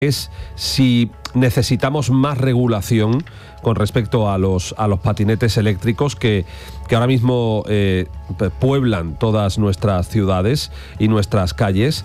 es si necesitamos más regulación con respecto a los patinetes eléctricos que ahora mismo pueblan todas nuestras ciudades y nuestras calles.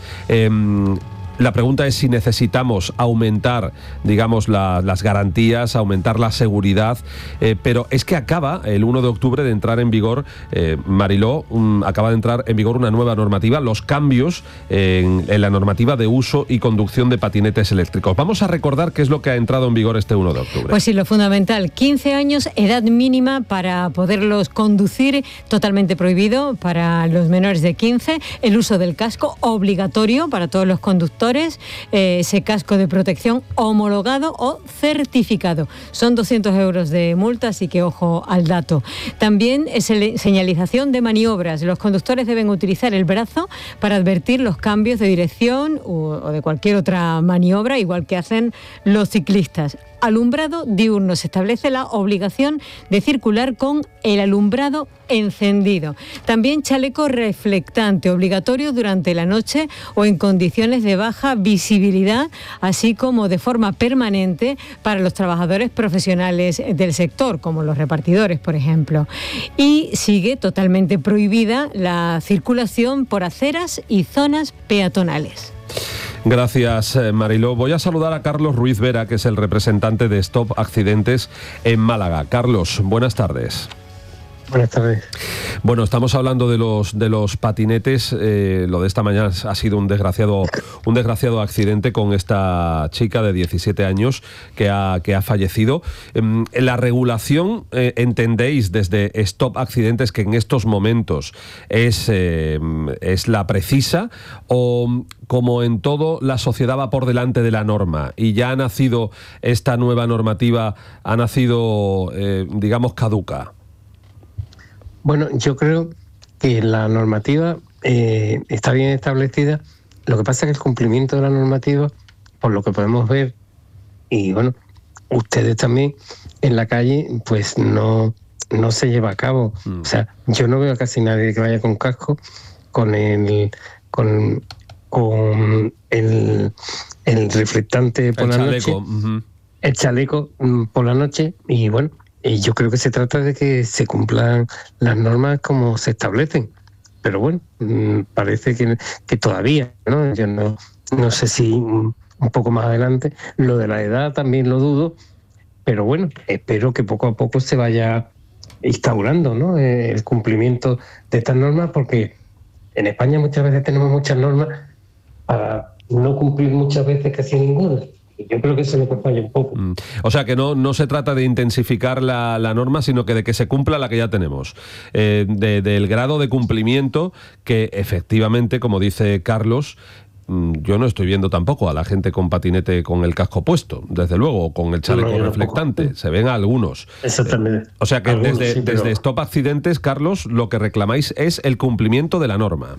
La pregunta es si necesitamos aumentar, digamos, las garantías, aumentar la seguridad, pero es que acaba el 1 de octubre de entrar en vigor, Mariló, acaba de entrar en vigor una nueva normativa, los cambios en la normativa de uso y conducción de patinetes eléctricos. Vamos a recordar qué es lo que ha entrado en vigor este 1 de octubre. Pues sí, lo fundamental, 15 años, edad mínima para poderlos conducir, totalmente prohibido para los menores de 15, el uso del casco obligatorio para todos los conductores, ese casco de protección homologado o certificado. Son 200 euros de multa, así que ojo al dato. También es señalización de maniobras. Los conductores deben utilizar el brazo para advertir los cambios de dirección o de cualquier otra maniobra, igual que hacen los ciclistas. Alumbrado diurno. Se establece la obligación de circular con el alumbrado encendido. También chaleco reflectante, obligatorio durante la noche o en condiciones de baja visibilidad, así como de forma permanente para los trabajadores profesionales del sector, como los repartidores, por ejemplo. Y sigue totalmente prohibida la circulación por aceras y zonas peatonales. Gracias, Mariló. Voy a saludar a Carlos Ruiz Vera, que es el representante de Stop Accidentes en Málaga. Carlos, buenas tardes. Buenas tardes. Bueno, estamos hablando de los patinetes. Lo de esta mañana ha sido un desgraciado accidente con esta chica de 17 años que ha fallecido. La regulación, entendéis desde Stop Accidentes que en estos momentos es la precisa, o como en todo la sociedad va por delante de la norma y ya ha nacido esta nueva normativa, digamos, caduca? Bueno, yo creo que la normativa está bien establecida. Lo que pasa es que el cumplimiento de la normativa, por lo que podemos ver, y bueno, ustedes también en la calle, pues no se lleva a cabo. O sea, yo no veo a casi nadie que vaya con casco, con el reflectante por la noche, el chaleco por la noche, y bueno, y yo creo que se trata de que se cumplan las normas como se establecen. Pero bueno, parece que todavía, ¿no? Yo no sé si un poco más adelante. Lo de la edad también lo dudo, pero bueno, espero que poco a poco se vaya instaurando, ¿no? El cumplimiento de estas normas, porque en España muchas veces tenemos muchas normas para no cumplir muchas veces casi ninguna. Yo creo que eso es lo que falla un poco. O sea, que no se trata de intensificar la norma, sino que de que se cumpla la que ya tenemos. Del grado de cumplimiento que efectivamente, como dice Carlos, yo no estoy viendo tampoco a la gente con patinete con el casco puesto, desde luego, con el chaleco reflectante. Se ven algunos. Exactamente. O sea que desde Stop Accidentes, Carlos, lo que reclamáis es el cumplimiento de la norma.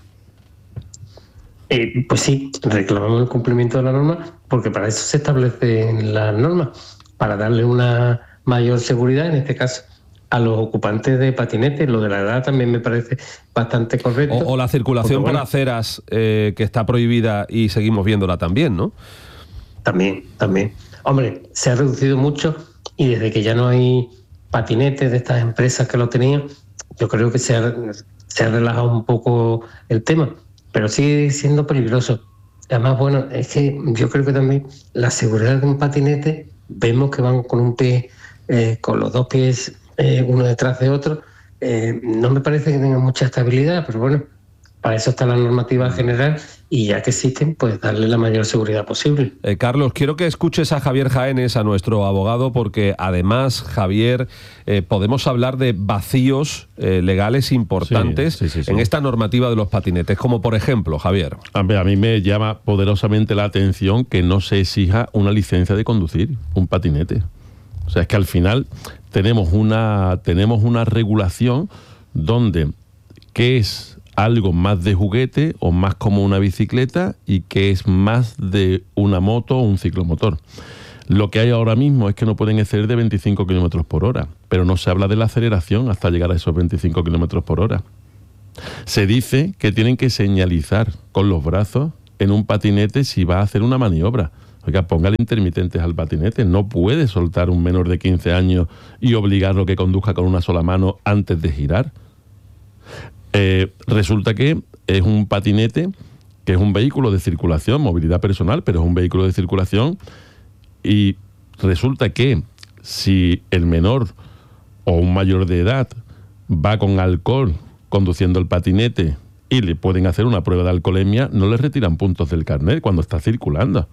Pues sí, reclamamos el cumplimiento de la norma, porque para eso se establecen las normas, para darle una mayor seguridad, en este caso, a los ocupantes de patinetes. Lo de la edad también me parece bastante correcto. O la circulación por aceras, que está prohibida y seguimos viéndola también, ¿no? También. Hombre, se ha reducido mucho, y desde que ya no hay patinetes de estas empresas que lo tenían, yo creo que se ha relajado un poco el tema. Pero sigue siendo peligroso. Además, bueno, es que yo creo que también la seguridad de un patinete, vemos que van con un pie, con los dos pies uno detrás de otro, no me parece que tengan mucha estabilidad, pero bueno, para eso está la normativa general, y ya que existen, pues darle la mayor seguridad posible. Carlos, quiero que escuches a Javier Jaénes, a nuestro abogado, porque además, Javier, podemos hablar de vacíos legales importantes en esta normativa de los patinetes, como por ejemplo, Javier. A mí me llama poderosamente la atención que no se exija una licencia de conducir un patinete. O sea, es que al final tenemos una regulación donde ¿qué es algo más de juguete o más como una bicicleta y que es más de una moto o un ciclomotor? Lo que hay ahora mismo es que no pueden exceder de 25 kilómetros por hora, pero no se habla de la aceleración hasta llegar a esos 25 kilómetros por hora. Se dice que tienen que señalizar con los brazos en un patinete si va a hacer una maniobra. Oiga, póngale intermitentes al patinete. No puede soltar un menor de 15 años y obligarlo a que conduzca con una sola mano antes de girar. Resulta que es un patinete que es un vehículo de circulación, movilidad personal, pero es un vehículo de circulación, y resulta que si el menor o un mayor de edad va con alcohol conduciendo el patinete y le pueden hacer una prueba de alcoholemia, no le retiran puntos del carnet cuando está circulando.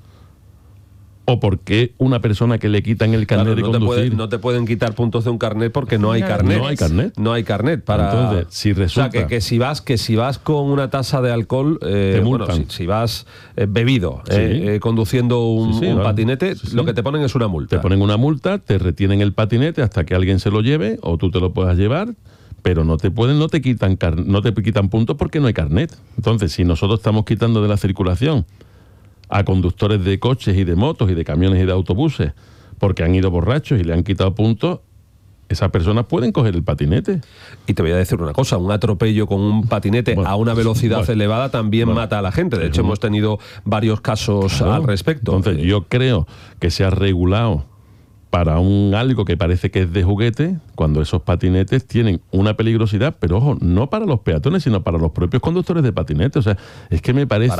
¿O por qué una persona que le quitan el carnet de conducir? No te pueden quitar puntos de un carnet porque no hay carnet. No hay carnet. No hay carnet para... Entonces, si resulta... O sea, que si vas con una tasa de alcohol... te multan. Bueno, si vas bebido, conduciendo un patinete, lo que te ponen es una multa. Te ponen una multa, te retienen el patinete hasta que alguien se lo lleve o tú te lo puedas llevar, pero no te quitan puntos porque no hay carnet. Entonces, si nosotros estamos quitando de la circulación a conductores de coches y de motos y de camiones y de autobuses porque han ido borrachos y le han quitado puntos, esas personas pueden coger el patinete. Y te voy a decir una cosa, un atropello con un patinete a una velocidad elevada también mata a la gente. De hecho, hemos tenido varios casos al respecto. Entonces, yo creo que se ha regulado para algo que parece que es de juguete, cuando esos patinetes tienen una peligrosidad, pero ojo, no para los peatones, sino para los propios conductores de patinetes. O sea, es que me parece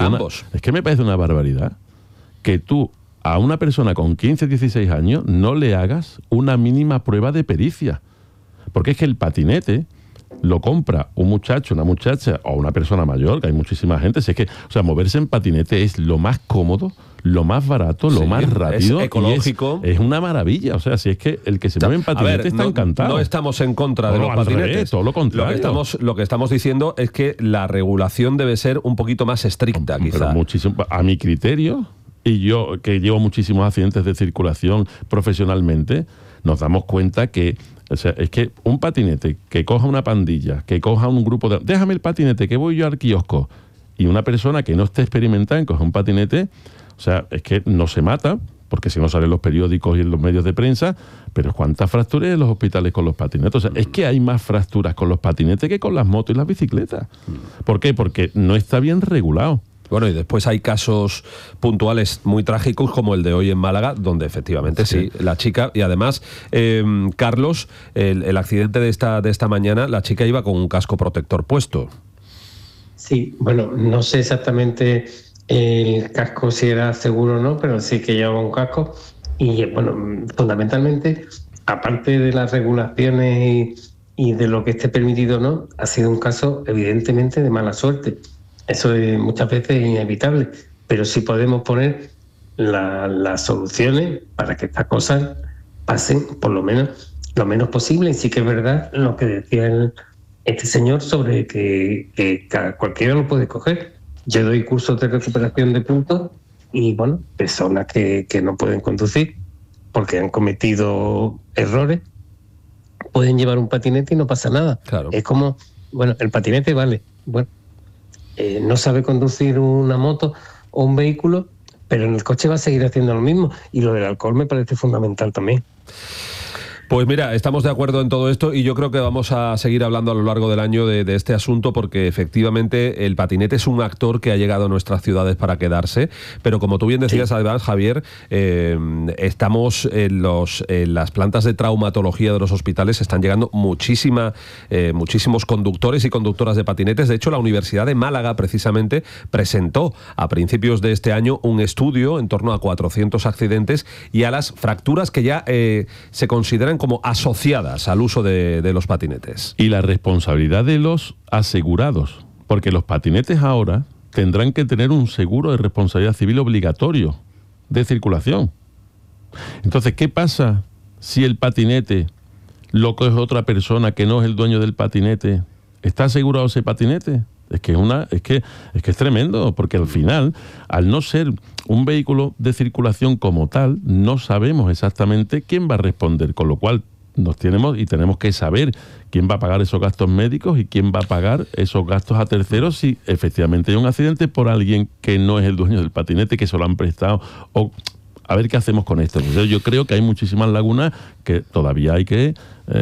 una barbaridad que tú a una persona con 15, 16 años no le hagas una mínima prueba de pericia. Porque es que el patinete lo compra un muchacho, una muchacha o una persona mayor, que hay muchísima gente. Si es que, o sea, moverse en patinete es lo más cómodo, lo más barato, lo más rápido, es ecológico. Es una maravilla. O sea, si es que el que se mueve en patinete está encantado. No estamos en contra de los patinetes. Revés, todo lo contrario. Lo que estamos diciendo es que la regulación debe ser un poquito más estricta, quizá. Pero muchísimo, a mi criterio, y yo que llevo muchísimos accidentes de circulación profesionalmente, nos damos cuenta que, o sea, es que un patinete que coja una pandilla, que coja un grupo de... Déjame el patinete, que voy yo al kiosco. Y una persona que no esté experimentada en coger un patinete, o sea, es que no se mata, porque si no salen los periódicos y en los medios de prensa, pero ¿cuántas fracturas en los hospitales con los patinetes? O sea, es que hay más fracturas con los patinetes que con las motos y las bicicletas. ¿Por qué? Porque no está bien regulado. Bueno, y después hay casos puntuales muy trágicos como el de hoy en Málaga, donde efectivamente sí la chica, y además, Carlos, el accidente de esta mañana, la chica iba con un casco protector puesto. Sí, bueno, no sé exactamente el casco si era seguro o no, pero sí que llevaba un casco. Y bueno, fundamentalmente, aparte de las regulaciones y de lo que esté permitido o no, ha sido un caso evidentemente de mala suerte. Eso es muchas veces inevitable, pero sí podemos poner las soluciones para que estas cosas pasen por lo menos posible. Y sí que es verdad lo que decía este señor sobre que cualquiera lo puede coger. Yo doy cursos de recuperación de puntos y, bueno, personas que no pueden conducir porque han cometido errores pueden llevar un patinete y no pasa nada. Claro. Es como, bueno, el patinete vale, bueno, no sabe conducir una moto o un vehículo, pero en el coche va a seguir haciendo lo mismo. Y lo del alcohol me parece fundamental también. Pues mira, estamos de acuerdo en todo esto y yo creo que vamos a seguir hablando a lo largo del año de este asunto, porque efectivamente el patinete es un actor que ha llegado a nuestras ciudades para quedarse, pero como tú bien decías, además, Javier, estamos en las plantas de traumatología de los hospitales, están llegando muchísimos conductores y conductoras de patinetes. De hecho, la Universidad de Málaga precisamente presentó a principios de este año un estudio en torno a 400 accidentes y a las fracturas que ya se consideran como asociadas al uso de los patinetes. Y la responsabilidad de los asegurados, porque los patinetes ahora tendrán que tener un seguro de responsabilidad civil obligatorio de circulación. Entonces, ¿qué pasa si el patinete lo coge otra persona que no es el dueño del patinete? ¿Está asegurado ese patinete? Es que es tremendo, porque al final, al no ser un vehículo de circulación como tal, no sabemos exactamente quién va a responder, con lo cual tenemos que saber quién va a pagar esos gastos médicos y quién va a pagar esos gastos a terceros si efectivamente hay un accidente por alguien que no es el dueño del patinete, que se lo han prestado, o a ver qué hacemos con esto. Entonces, yo creo que hay muchísimas lagunas que todavía hay que,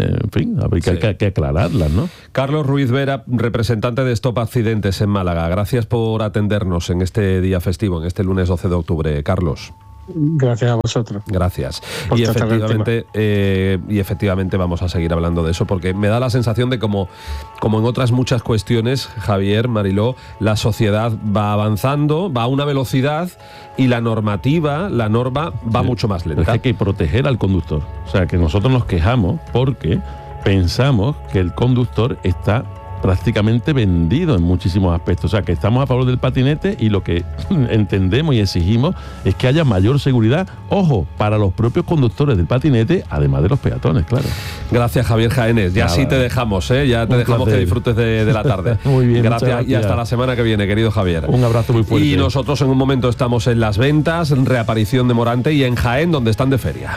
que aclararlas, ¿no? Carlos Ruiz Vera, representante de Stop Accidentes en Málaga. Gracias por atendernos en este día festivo, en este lunes 12 de octubre, Carlos. Gracias a vosotros. Gracias. Y efectivamente vamos a seguir hablando de eso, porque me da la sensación de como en otras muchas cuestiones, Javier, Mariló, la sociedad va avanzando, va a una velocidad y la norma va mucho más lenta. Es que hay que proteger al conductor. O sea, que nosotros nos quejamos porque pensamos que el conductor está prácticamente vendido en muchísimos aspectos. O sea, que estamos a favor del patinete y lo que entendemos y exigimos es que haya mayor seguridad, ojo, para los propios conductores del patinete, además de los peatones, claro. Gracias, Javier Jaénes. Ya sí te dejamos, ya te dejamos que disfrutes de la tarde. Muy bien, gracias y hasta la semana que viene, querido Javier. Un abrazo muy fuerte. Y nosotros en un momento estamos en Las Ventas, reaparición de Morante, y en Jaén, donde están de feria.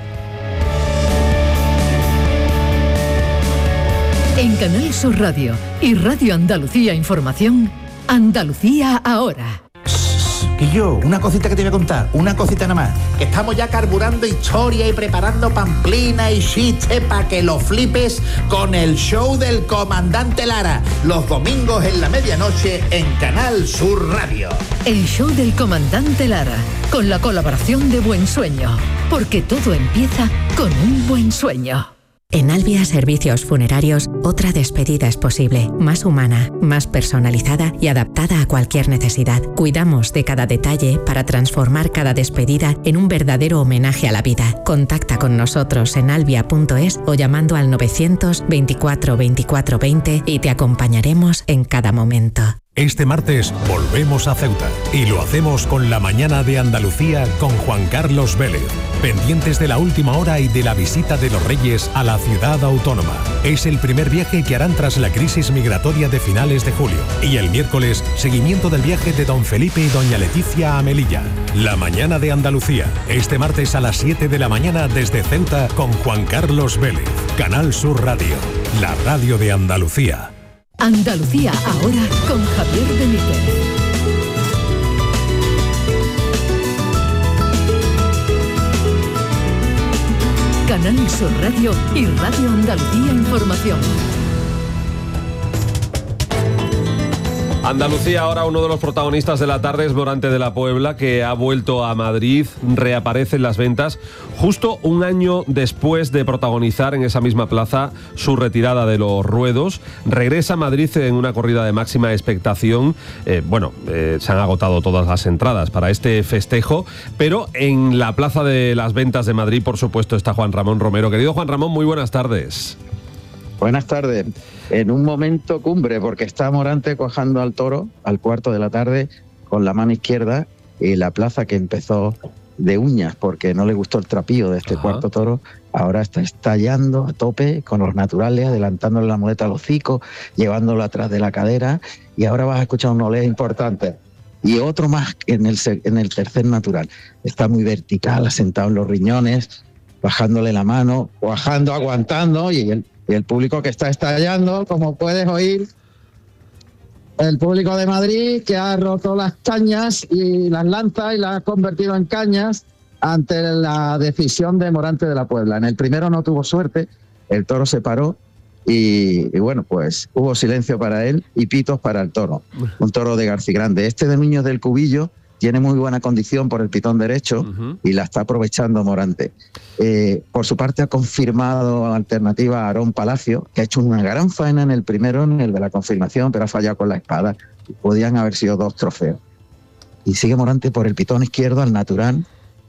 En Canal Sur Radio y Radio Andalucía Información, Andalucía ahora. Quillo, una cosita que te voy a contar, una cosita nada más. Que estamos ya carburando historia y preparando pamplina y chistes para que lo flipes con el show del Comandante Lara, los domingos en la medianoche en Canal Sur Radio. El show del Comandante Lara, con la colaboración de Buen Sueño, porque todo empieza con un buen sueño. En Albia Servicios Funerarios, otra despedida es posible, más humana, más personalizada y adaptada a cualquier necesidad. Cuidamos de cada detalle para transformar cada despedida en un verdadero homenaje a la vida. Contacta con nosotros en albia.es o llamando al 924 24 20 y te acompañaremos en cada momento. Este martes volvemos a Ceuta y lo hacemos con la mañana de Andalucía con Juan Carlos Vélez. Pendientes de la última hora y de la visita de los Reyes a la ciudad autónoma. Es el primer viaje que harán tras la crisis migratoria de finales de julio. Y el miércoles, seguimiento del viaje de don Felipe y doña Leticia a Melilla. La mañana de Andalucía, este martes a las 7 de la mañana desde Ceuta con Juan Carlos Vélez. Canal Sur Radio, la radio de Andalucía. Andalucía ahora con Javier Benítez. Canal Sur Radio y Radio Andalucía Información. Andalucía ahora, uno de los protagonistas de la tarde es Morante de la Puebla, que ha vuelto a Madrid, reaparece en Las Ventas, justo un año después de protagonizar en esa misma plaza su retirada de los ruedos. Regresa a Madrid en una corrida de máxima expectación. Se han agotado todas las entradas para este festejo, pero en la plaza de Las Ventas de Madrid, por supuesto, está Juan Ramón Romero. Querido Juan Ramón, muy buenas tardes. Buenas tardes. En un momento cumbre, porque está Morante cuajando al toro al cuarto de la tarde con la mano izquierda, y la plaza, que empezó de uñas porque no le gustó el trapío de este cuarto toro, ahora está estallando a tope con los naturales, adelantándole la muleta al hocico, llevándolo atrás de la cadera, y ahora vas a escuchar un olé importante. Y otro más en el tercer natural. Está muy vertical, asentado en los riñones, bajándole la mano, cuajando, aguantando, y el público que está estallando, como puedes oír, el público de Madrid, que ha roto las cañas y las lanzas y las ha convertido en cañas ante la decisión de Morante de la Puebla. En el primero no tuvo suerte, el toro se paró y bueno, pues hubo silencio para él y pitos para el toro. Un toro de Garcigrande. Este de Niños del Cubillo tiene muy buena condición por el pitón derecho y la está aprovechando Morante. Por su parte ha confirmado alternativa a Aarón Palacio, que ha hecho una gran faena en el primero, en el de la confirmación, pero ha fallado con la espada. Podían haber sido 2 trofeos. Y sigue Morante por el pitón izquierdo al natural,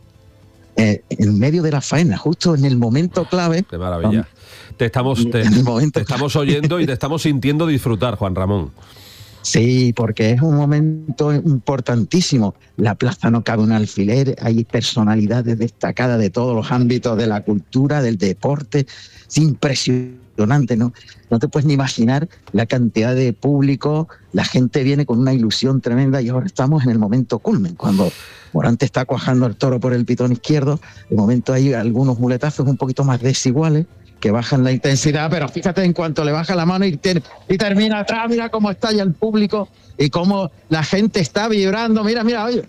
en medio de la faena, justo en el momento clave. ¡Qué maravilla! Te estamos oyendo y te estamos sintiendo disfrutar, Juan Ramón. Sí, porque es un momento importantísimo. La plaza no cabe un alfiler, hay personalidades destacadas de todos los ámbitos de la cultura, del deporte. Es impresionante, ¿no? No te puedes ni imaginar la cantidad de público. La gente viene con una ilusión tremenda y ahora estamos en el momento culmen, cuando Morante está cuajando al toro por el pitón izquierdo. De momento hay algunos muletazos un poquito más desiguales que bajan la intensidad, pero fíjate en cuanto le baja la mano y termina atrás, mira cómo estalla el público y cómo la gente está vibrando, mira, oye.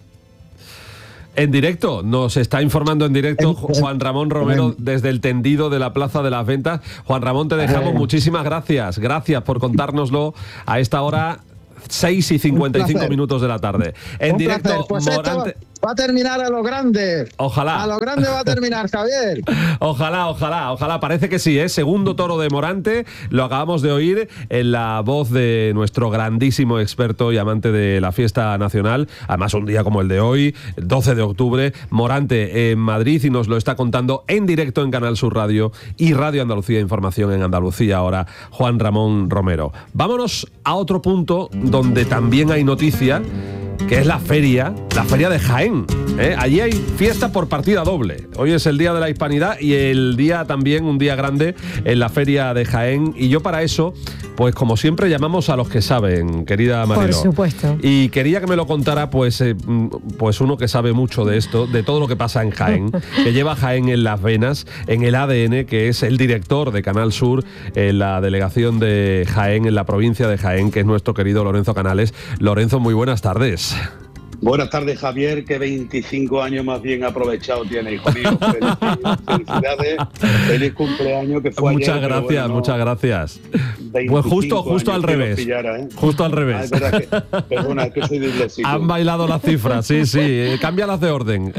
En directo, nos está informando en directo Juan Ramón Romero desde el tendido de la Plaza de las Ventas. Juan Ramón, te dejamos, muchísimas gracias. Gracias por contárnoslo a esta hora 6 y 55 minutos de la tarde. En directo, pues Morante... Va a terminar a lo grande. Ojalá. A lo grande va a terminar, Javier. Ojalá. Parece que sí, ¿eh? Segundo toro de Morante. Lo acabamos de oír en la voz de nuestro grandísimo experto y amante de la fiesta nacional. Además, un día como el de hoy, el 12 de octubre, Morante en Madrid, y nos lo está contando en directo en Canal Sur Radio y Radio Andalucía Información en Andalucía ahora, Juan Ramón Romero. Vámonos a otro punto donde también hay noticia, que es la feria de Jaén. Allí hay fiesta por partida doble. Hoy es el Día de la Hispanidad y el día también, un día grande en la feria de Jaén. Y yo para eso, pues como siempre llamamos a los que saben, querida Mariló. Por supuesto. Y quería que me lo contara pues uno que sabe mucho de esto, de todo lo que pasa en Jaén, que lleva Jaén en las venas, en el ADN, que es el director de Canal Sur en la delegación de Jaén, en la provincia de Jaén, que es nuestro querido Lorenzo Canales. Lorenzo, muy buenas tardes. Buenas tardes, Javier, que 25 años más bien aprovechado tiene, hijo mío. Felicidades, feliz cumpleaños, que fue muchas ayer. Gracias, bueno, muchas gracias. Pues justo al revés. Pillara, ¿eh? Justo al revés. Perdona, es que soy disléxico. Han bailado las cifras, sí, cámbialas de orden.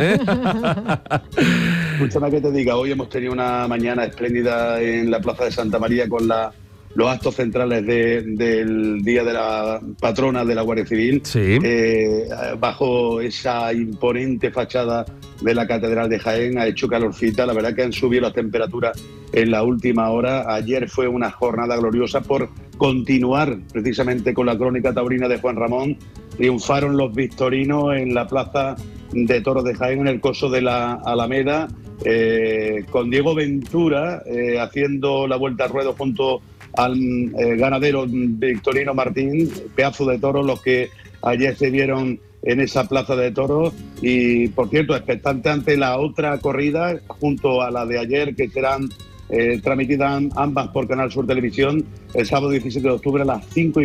Escúchame que te diga, hoy hemos tenido una mañana espléndida en la Plaza de Santa María con los actos centrales del Día de la Patrona de la Guardia Civil, sí. Bajo esa imponente fachada de la Catedral de Jaén. Ha hecho calorcita, la verdad que han subido las temperaturas en la última hora. Ayer fue una jornada gloriosa por continuar precisamente con la crónica taurina de Juan Ramón. Triunfaron los victorinos en la Plaza de Toros de Jaén, en el coso de la Alameda, con Diego Ventura haciendo la vuelta al ruedo junto al ganadero Victorino Martín. Pedazo de toros los que ayer se vieron en esa plaza de toros, y por cierto, expectante ante la otra corrida junto a la de ayer, que serán transmitidas ambas por Canal Sur Televisión el sábado 17 de octubre a las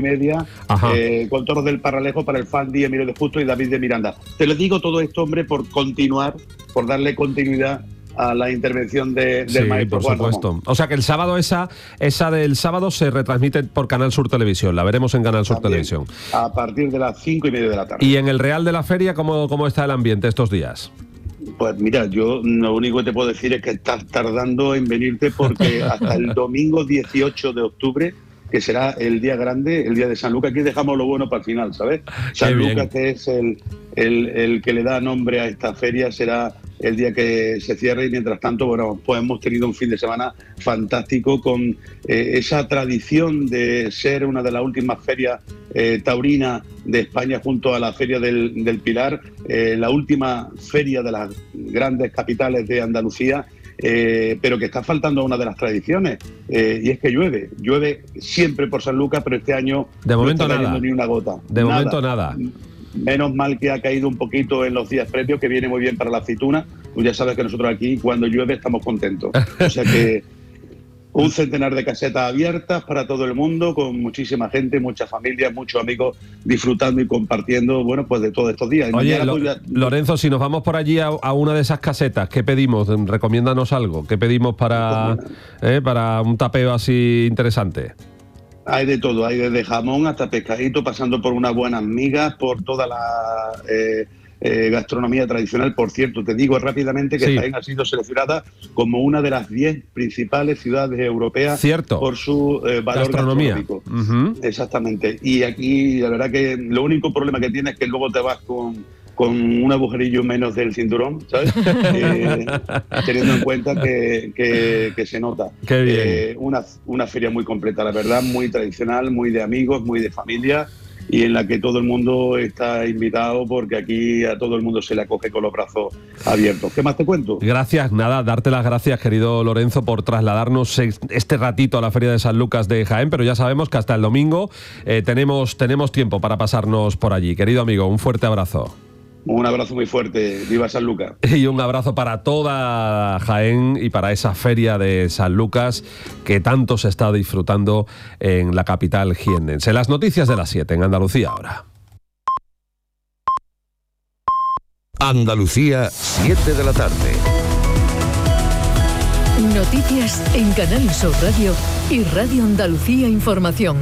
5:30, con toros del Parralejo para el fan Emilio de Justo y David de Miranda. Te lo digo todo esto, hombre, por darle continuidad a la intervención del maestro Juan Ramón. Por supuesto. O sea que el sábado, esa del sábado se retransmite por Canal Sur Televisión. La veremos en Canal Sur Televisión. A partir de las 5:30 de la tarde. ¿Y en el Real de la Feria cómo está el ambiente estos días? Pues mira, yo lo único que te puedo decir es que estás tardando en venirte, porque hasta el domingo 18 de octubre, que será el día grande, el día de San Lucas, aquí dejamos lo bueno para el final, ¿sabes? San Lucas, que es el que le da nombre a esta feria, será el día que se cierre, y mientras tanto, bueno, pues hemos tenido un fin de semana fantástico con esa tradición de ser una de las últimas ferias taurinas de España, junto a la Feria del Pilar, la última feria de las grandes capitales de Andalucía. Pero que está faltando una de las tradiciones, y es que llueve siempre por San Lucas, pero este año de momento no está cayendo ni una gota. Momento nada. Menos mal que ha caído un poquito en los días previos, que viene muy bien para la aceituna. Pues ya sabes que nosotros aquí, cuando llueve, estamos contentos. O sea que un centenar de casetas abiertas para todo el mundo, con muchísima gente, muchas familias, muchos amigos disfrutando y compartiendo, bueno, pues de todos estos días. Oye, Lorenzo, si nos vamos por allí a una de esas casetas, ¿qué pedimos? Recomiéndanos algo. ¿Qué pedimos para un tapeo así interesante? Hay de todo, hay desde jamón hasta pescadito, pasando por unas buenas migas, por toda la gastronomía tradicional. Por cierto, te digo rápidamente que Jaén ha sido seleccionada como una de las 10 principales ciudades europeas por su valor gastronómico. Exactamente. Y aquí la verdad que lo único problema que tienes es que luego te vas con un agujerillo menos del cinturón, ¿sabes? Teniendo en cuenta que se nota. Qué bien. Una feria muy completa, la verdad, muy tradicional, muy de amigos, muy de familia, y en la que todo el mundo está invitado, porque aquí a todo el mundo se le acoge con los brazos abiertos. ¿Qué más te cuento? Gracias, darte las gracias, querido Lorenzo, por trasladarnos este ratito a la Feria de San Lucas de Jaén, pero ya sabemos que hasta el domingo tenemos tiempo para pasarnos por allí. Querido amigo, un fuerte abrazo. Un abrazo muy fuerte, viva San Lucas. Y un abrazo para toda Jaén y para esa feria de San Lucas que tanto se está disfrutando en la capital jiennense. Las noticias de las 7 en Andalucía ahora. Andalucía, 7 de la tarde. Noticias en Canal Sur Radio y Radio Andalucía Información.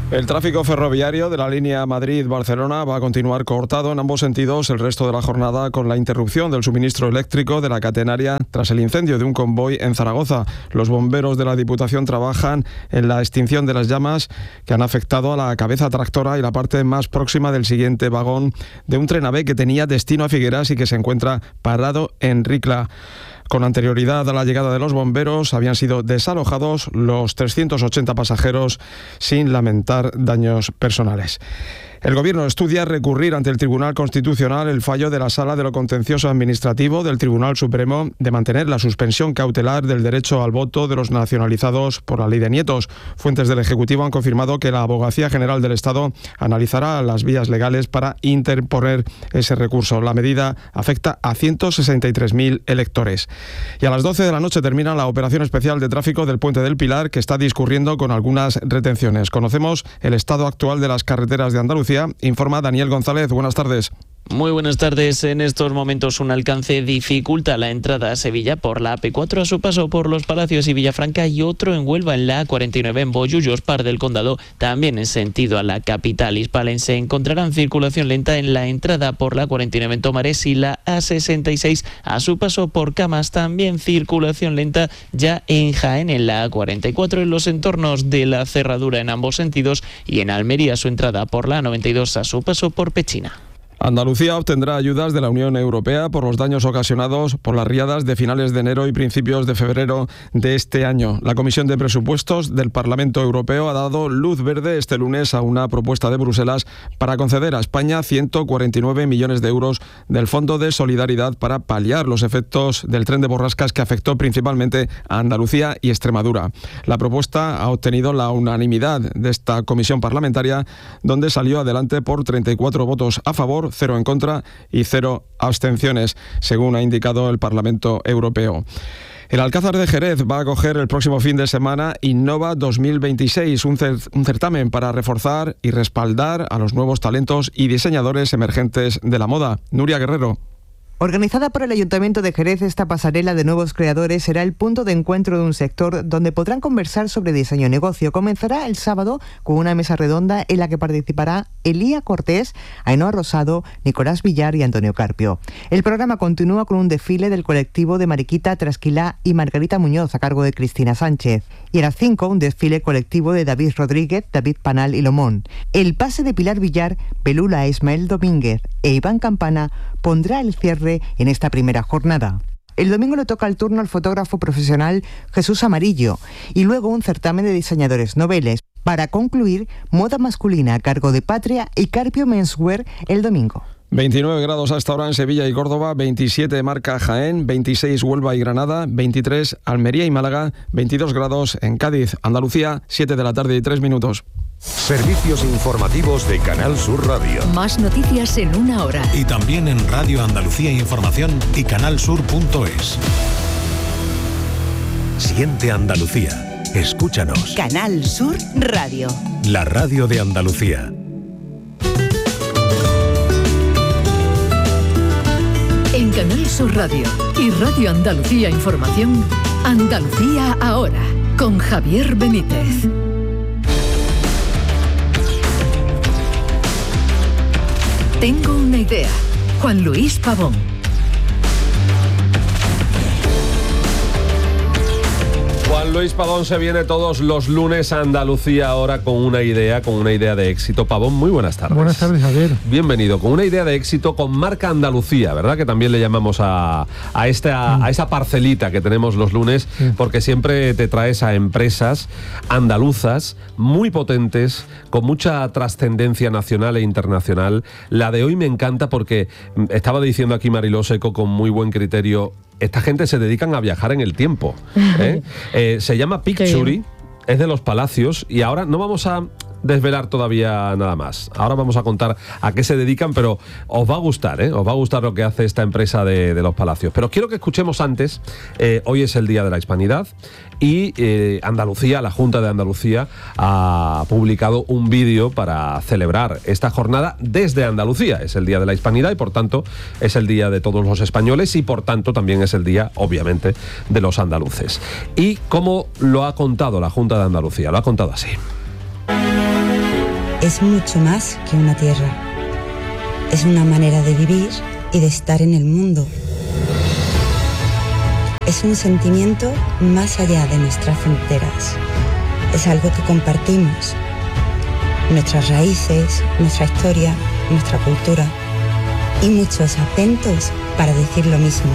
El tráfico ferroviario de la línea Madrid-Barcelona va a continuar cortado en ambos sentidos el resto de la jornada con la interrupción del suministro eléctrico de la catenaria tras el incendio de un convoy en Zaragoza. Los bomberos de la Diputación trabajan en la extinción de las llamas que han afectado a la cabeza tractora y la parte más próxima del siguiente vagón de un tren AVE que tenía destino a Figueras y que se encuentra parado en Ricla. Con anterioridad a la llegada de los bomberos habían sido desalojados los 380 pasajeros sin lamentar daños personales. El Gobierno estudia recurrir ante el Tribunal Constitucional el fallo de la Sala de lo Contencioso Administrativo del Tribunal Supremo de mantener la suspensión cautelar del derecho al voto de los nacionalizados por la Ley de Nietos. Fuentes del Ejecutivo han confirmado que la Abogacía General del Estado analizará las vías legales para interponer ese recurso. La medida afecta a 163.000 electores. Y a las 12 de la noche termina la operación especial de tráfico del Puente del Pilar, que está discurriendo con algunas retenciones. Conocemos el estado actual de las carreteras de Andalucía. Informa Daniel González. Buenas tardes. Muy buenas tardes. En estos momentos un alcance dificulta la entrada a Sevilla por la AP4 a su paso por Los Palacios y Villafranca, y otro en Huelva en la A49 en Bollullos, Par del Condado, también en sentido a la capital hispalense. Encontrarán circulación lenta en la entrada por la A49 en Tomares y la A66 a su paso por Camas. También circulación lenta ya en Jaén en la A44 en los entornos de la Cerradura en ambos sentidos, y en Almería su entrada por la A92 a su paso por Pechina. Andalucía obtendrá ayudas de la Unión Europea por los daños ocasionados por las riadas de finales de enero y principios de febrero de este año. La Comisión de Presupuestos del Parlamento Europeo ha dado luz verde este lunes a una propuesta de Bruselas para conceder a España 149 millones de euros del Fondo de Solidaridad para paliar los efectos del tren de borrascas que afectó principalmente a Andalucía y Extremadura. La propuesta ha obtenido la unanimidad de esta comisión parlamentaria, donde salió adelante por 34 votos a favor, 0 en contra y 0 abstenciones, según ha indicado el Parlamento Europeo. El Alcázar de Jerez va a acoger el próximo fin de semana Innova 2026, un certamen para reforzar y respaldar a los nuevos talentos y diseñadores emergentes de la moda. Nuria Guerrero. Organizada por el Ayuntamiento de Jerez, esta pasarela de nuevos creadores será el punto de encuentro de un sector donde podrán conversar sobre diseño y negocio. Comenzará el sábado con una mesa redonda en la que participará Elía Cortés, Ainhoa Rosado, Nicolás Villar y Antonio Carpio. El programa continúa con un desfile del colectivo de Mariquita, Trasquilá y Margarita Muñoz a cargo de Cristina Sánchez. Y a las 5 un desfile colectivo de David Rodríguez, David Panal y Lomón. El pase de Pilar Villar, Belula, Ismael Domínguez e Iván Campana pondrá el cierre en esta primera jornada. El domingo le toca el turno al fotógrafo profesional Jesús Amarillo y luego un certamen de diseñadores noveles. Para concluir, moda masculina a cargo de Patria y Carpio Menswear el domingo. 29 grados hasta ahora en Sevilla y Córdoba, 27 marca Jaén, 26 Huelva y Granada, 23 Almería y Málaga, 22 grados en Cádiz, Andalucía, 7 de la tarde y 3 minutos. Servicios informativos de Canal Sur Radio. Más noticias en una hora. Y también en Radio Andalucía Información y canalsur.es. Siente Andalucía. Escúchanos. Canal Sur Radio. La radio de Andalucía. En Canal Sur Radio y Radio Andalucía Información, Andalucía ahora, con Javier Benítez. Tengo una idea. Juan Luis Pavón. Juan Luis Pavón se viene todos los lunes a Andalucía ahora con una idea de éxito. Pavón, muy buenas tardes. Buenas tardes, Javier. Bienvenido, con una idea de éxito con marca Andalucía, ¿verdad? Que también le llamamos a esa parcelita que tenemos los lunes, porque siempre te traes a empresas andaluzas muy potentes, con mucha trascendencia nacional e internacional. La de hoy me encanta porque estaba diciendo aquí Mariló Seco con muy buen criterio, esta gente se dedican a viajar en el tiempo. Se llama Picturi, es de Los Palacios, y ahora no vamos a desvelar todavía nada más. Ahora vamos a contar a qué se dedican, pero os va a gustar, os va a gustar lo que hace esta empresa de Los Palacios. Pero quiero que escuchemos antes, hoy es el Día de la Hispanidad, y Andalucía, la Junta de Andalucía, ha publicado un vídeo para celebrar esta jornada desde Andalucía. Es el Día de la Hispanidad y por tanto es el día de todos los españoles y por tanto también es el día, obviamente, de los andaluces. ¿Y cómo lo ha contado la Junta de Andalucía? Lo ha contado así. es mucho más que una tierra. Es una manera de vivir y de estar en el mundo. Es un sentimiento más allá de nuestras fronteras. Es algo que compartimos. Nuestras raíces, nuestra historia, nuestra cultura y muchos acentos para decir lo mismo.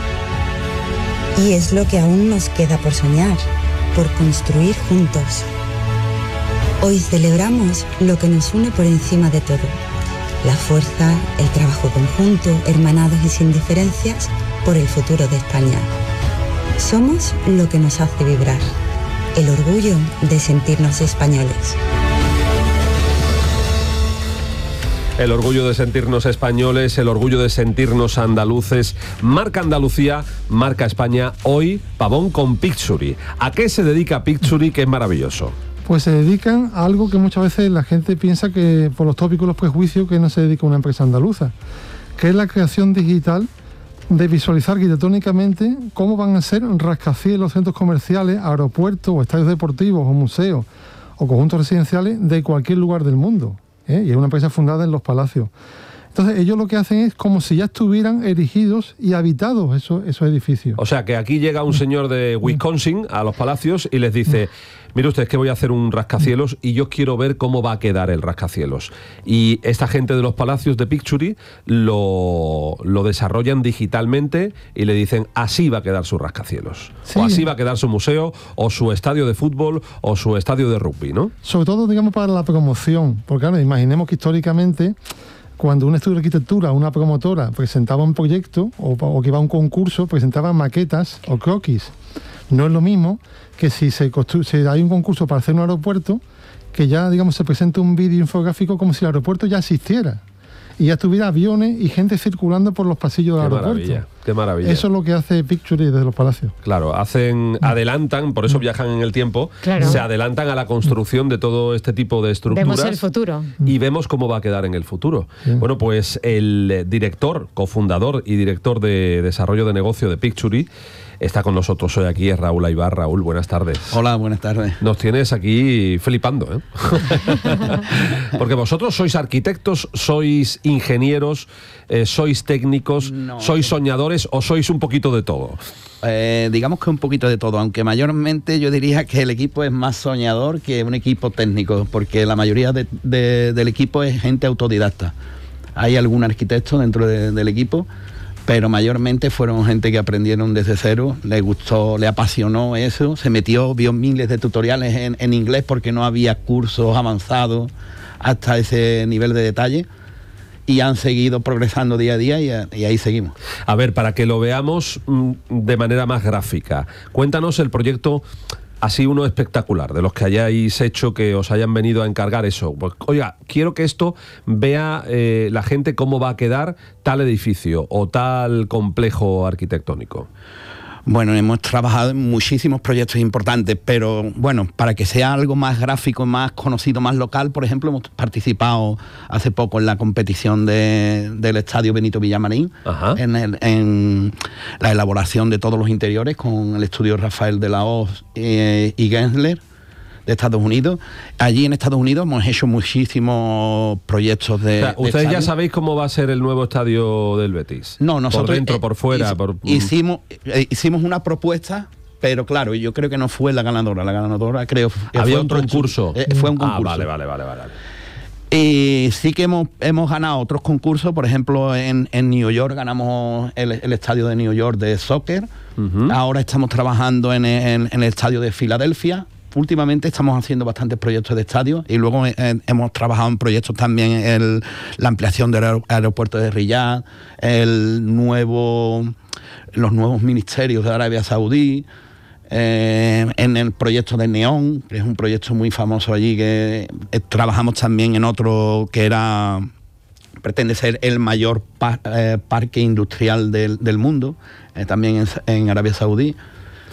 Y es lo que aún nos queda por soñar, por construir juntos. Hoy celebramos lo que nos une por encima de todo. La fuerza, el trabajo conjunto, hermanados y sin diferencias por el futuro de España. Somos lo que nos hace vibrar, el orgullo de sentirnos españoles. El orgullo de sentirnos españoles, el orgullo de sentirnos andaluces. Marca Andalucía, marca España. Hoy, Pavón con Picturi. ¿A qué se dedica Picturi, que es maravilloso? Pues se dedican a algo que muchas veces la gente piensa que, por los tópicos y los prejuicios, que no se dedica a una empresa andaluza, que es la creación digital de visualizar arquitectónicamente cómo van a ser rascacielos, centros comerciales, aeropuertos o estadios deportivos o museos o conjuntos residenciales de cualquier lugar del mundo. Y es una empresa fundada en Los Palacios. Entonces ellos lo que hacen es como si ya estuvieran erigidos y habitados esos edificios. O sea, que aquí llega un señor de Wisconsin a Los Palacios y les dice: mire usted, es que voy a hacer un rascacielos y yo quiero ver cómo va a quedar el rascacielos. Y esta gente de Los Palacios de Picturi lo desarrollan digitalmente y le dicen: así va a quedar su rascacielos. Sí. O así va a quedar su museo, o su estadio de fútbol, o su estadio de rugby, ¿no? Sobre todo, digamos, para la promoción. Porque claro, imaginemos que históricamente, cuando un estudio de arquitectura, una promotora, presentaba un proyecto o que iba a un concurso, presentaba maquetas o croquis. No es lo mismo que si hay un concurso para hacer un aeropuerto, que ya, digamos, se presenta un vídeo infográfico como si el aeropuerto ya existiera y ya tuviera aviones y gente circulando por los pasillos del aeropuerto. Qué maravilla. Eso es lo que hace Picturi desde Los Palacios. Claro, adelantan, por eso viajan en el tiempo, claro. Se adelantan a la construcción de todo este tipo de estructuras. Vemos el futuro. Y vemos cómo va a quedar en el futuro. Sí. Bueno, pues el director, cofundador y director de desarrollo de negocio de Picturi está con nosotros hoy aquí, es Raúl Aybar. Raúl, buenas tardes. Hola, buenas tardes. Nos tienes aquí flipando, ¿eh? Porque vosotros sois arquitectos, sois ingenieros, sois técnicos, sois soñadores o sois un poquito de todo. Digamos que un poquito de todo, aunque mayormente yo diría que el equipo es más soñador que un equipo técnico, porque la mayoría del equipo es gente autodidacta. Hay algún arquitecto dentro del equipo, pero mayormente fueron gente que aprendieron desde cero, le gustó, le apasionó eso, se metió, vio miles de tutoriales en inglés porque no había cursos avanzados hasta ese nivel de detalle, y han seguido progresando día a día y ahí seguimos. A ver, para que lo veamos de manera más gráfica, cuéntanos el proyecto, así uno espectacular, de los que hayáis hecho, que os hayan venido a encargar eso. Pues, oiga, quiero que esto vea la gente cómo va a quedar tal edificio o tal complejo arquitectónico. Bueno, hemos trabajado en muchísimos proyectos importantes, pero bueno, para que sea algo más gráfico, más conocido, más local, por ejemplo, hemos participado hace poco en la competición del Estadio Benito Villamarín, en la elaboración de todos los interiores con el estudio Rafael de la Hoz y Gensler de Estados Unidos. Allí en Estados Unidos hemos hecho muchísimos proyectos de... O sea, ¿ustedes ya sabéis cómo va a ser el nuevo estadio del Betis? No, nosotros... Por dentro, por fuera... Hicimos una propuesta, pero claro, yo creo que no fue la ganadora. La ganadora creo que había un concurso. Fue un concurso. Vale. Y sí que hemos ganado otros concursos, por ejemplo en New York ganamos el estadio de New York de soccer. Ahora estamos trabajando en el estadio de Filadelfia. Últimamente estamos haciendo bastantes proyectos de estadios y luego hemos trabajado en proyectos también en la ampliación del aeropuerto de Riyadh, los nuevos ministerios de Arabia Saudí, en el proyecto de Neón, que es un proyecto muy famoso allí, que trabajamos también en otro que pretende ser el mayor parque industrial del mundo, también en Arabia Saudí.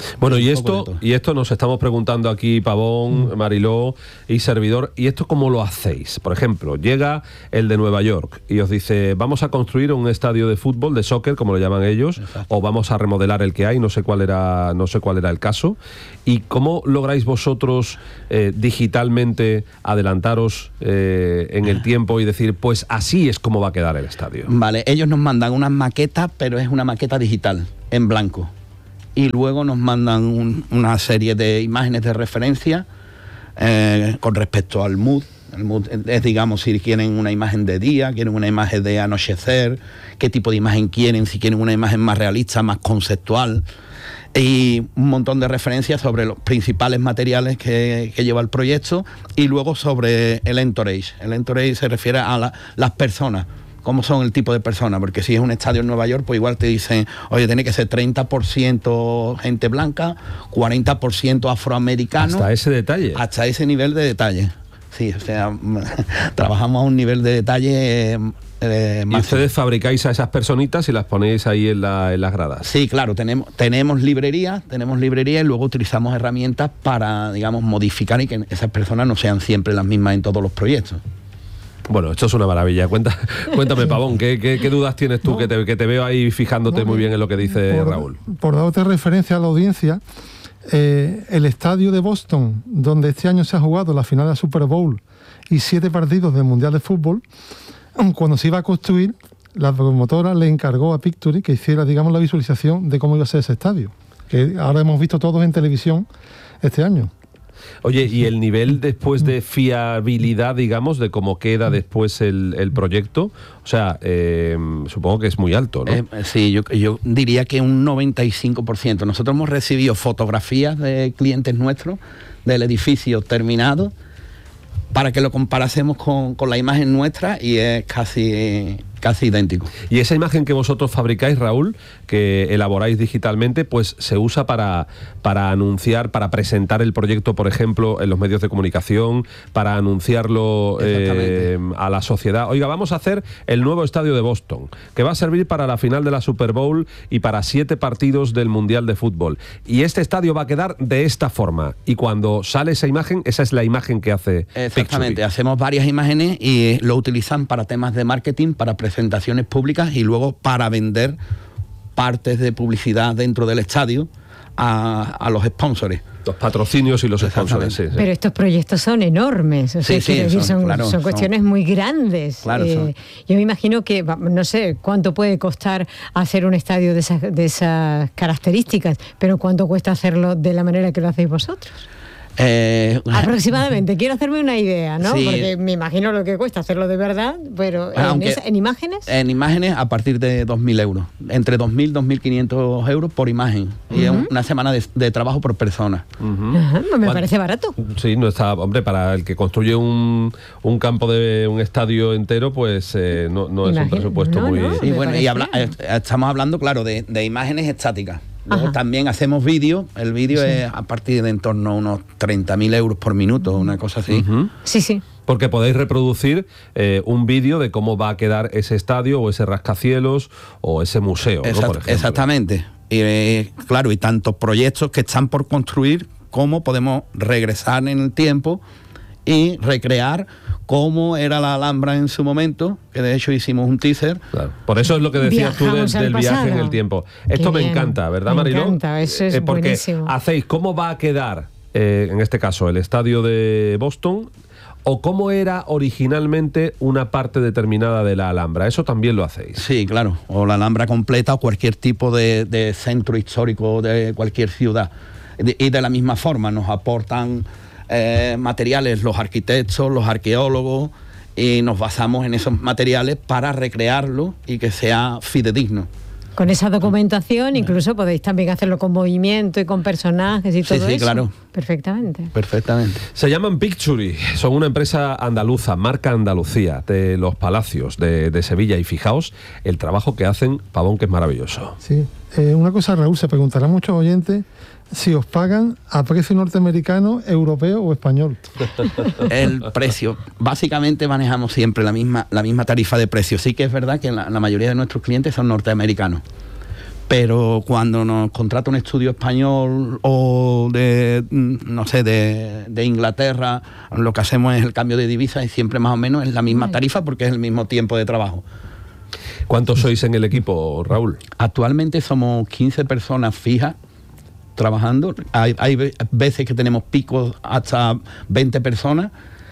Bueno, y esto nos estamos preguntando aquí, Pavón, Mariló y servidor, ¿y esto cómo lo hacéis? Por ejemplo, llega el de Nueva York y os dice, vamos a construir un estadio de fútbol, de soccer, como lo llaman ellos, o vamos a remodelar el que hay, no sé cuál era el caso. ¿Y cómo lográis vosotros digitalmente adelantaros en el tiempo y decir, pues así es como va a quedar el estadio? Vale, ellos nos mandan una maqueta, pero es una maqueta digital, en blanco. Y luego nos mandan una serie de imágenes de referencia con respecto al mood. El mood es, digamos, si quieren una imagen de día, quieren una imagen de anochecer, qué tipo de imagen quieren, si quieren una imagen más realista, más conceptual, y un montón de referencias sobre los principales materiales que lleva el proyecto, y luego sobre el entourage. El entourage se refiere a las personas. ¿Cómo son el tipo de personas? Porque si es un estadio en Nueva York, pues igual te dicen, oye, tiene que ser 30% gente blanca, 40% afroamericano. Hasta ese detalle. Hasta ese nivel de detalle. Sí, o sea, trabajamos a un nivel de detalle ¿Y ustedes fabricáis a esas personitas y las ponéis ahí en las gradas? Sí, claro, tenemos librerías y luego utilizamos herramientas para, digamos, modificar y que esas personas no sean siempre las mismas en todos los proyectos. Bueno, esto es una maravilla. Cuéntame, Pavón, ¿qué dudas tienes tú? Que te veo ahí fijándote muy bien en lo que dice Raúl. Por darte referencia a la audiencia, el estadio de Boston, donde este año se ha jugado la final de la Super Bowl y 7 partidos del Mundial de Fútbol, cuando se iba a construir, la promotora le encargó a Pictory que hiciera, digamos, la visualización de cómo iba a ser ese estadio, que ahora hemos visto todos en televisión este año. Oye, ¿y el nivel después de fiabilidad, digamos, de cómo queda después el proyecto? O sea, supongo que es muy alto, ¿no? Sí, yo diría que un 95%. Nosotros hemos recibido fotografías de clientes nuestros del edificio terminado para que lo comparásemos con la imagen nuestra y es casi idéntico. Y esa imagen que vosotros fabricáis, Raúl, que elaboráis digitalmente, pues se usa para anunciar, para presentar el proyecto, por ejemplo, en los medios de comunicación, para anunciarlo a la sociedad. Oiga, vamos a hacer el nuevo estadio de Boston, que va a servir para la final de la Super Bowl y para 7 partidos del Mundial de Fútbol. Y este estadio va a quedar de esta forma. Y cuando sale esa imagen, esa es la imagen que hace Exactamente, Pictory. Hacemos varias imágenes y lo utilizan para temas de marketing, para presentaciones públicas y luego para vender partes de publicidad dentro del estadio a los sponsors. Los patrocinios y los sponsors. Sí. Pero estos proyectos son enormes, o sea, son cuestiones muy grandes. Claro, yo me imagino que, no sé cuánto puede costar hacer un estadio de esas características, pero cuánto cuesta hacerlo de la manera que lo hacéis vosotros. Aproximadamente, quiero hacerme una idea, ¿no? Sí. Porque me imagino lo que cuesta hacerlo de verdad, pero ¿en imágenes? En imágenes a partir de 2.000 euros, entre 2.000 y 2.500 euros por imagen, y es una semana de trabajo por persona. Me parece barato. Sí, no está, hombre, para el que construye un campo de un estadio entero, pues no es un presupuesto muy... Sí, bueno, y estamos hablando, claro, de imágenes estáticas. Luego también hacemos vídeo. El vídeo es a partir de en torno a unos 30.000 euros por minuto, una cosa así. Sí. Porque podéis reproducir un vídeo de cómo va a quedar ese estadio o ese rascacielos o ese museo, ¿no? Por ejemplo. Exactamente. Claro, y tantos proyectos que están por construir, cómo podemos regresar en el tiempo y recrear cómo era la Alhambra en su momento, que de hecho hicimos un teaser. Claro. Por eso es lo que decías tú del viaje en el tiempo. Esto me encanta, ¿verdad, Mariló? Me encanta, eso es porque buenísimo. Hacéis cómo va a quedar, en este caso, el estadio de Boston, o cómo era originalmente una parte determinada de la Alhambra. Eso también lo hacéis. Sí, claro. O la Alhambra completa o cualquier tipo de centro histórico de cualquier ciudad. Y de la misma forma nos aportan materiales los arquitectos, los arqueólogos, y nos basamos en esos materiales para recrearlo y que sea fidedigno. Con esa documentación incluso podéis también hacerlo con movimiento y con personajes y todo eso. Sí, claro. Perfectamente. Se llaman Pictory, son una empresa andaluza, marca Andalucía, de los Palacios de Sevilla. Y fijaos el trabajo que hacen, Pavón, que es maravilloso. Sí. Una cosa, Raúl, se preguntarán muchos oyentes si os pagan a precio norteamericano, europeo o español. El precio, básicamente manejamos siempre la misma tarifa de precio. Sí que es verdad que la mayoría de nuestros clientes son norteamericanos, Pero cuando nos contrata un estudio español o de Inglaterra, lo que hacemos es el cambio de divisa y siempre más o menos es la misma tarifa porque es el mismo tiempo de trabajo. ¿Cuántos sois en el equipo, Raúl? Actualmente somos 15 personas fijas trabajando. Hay veces que tenemos picos hasta 20 personas.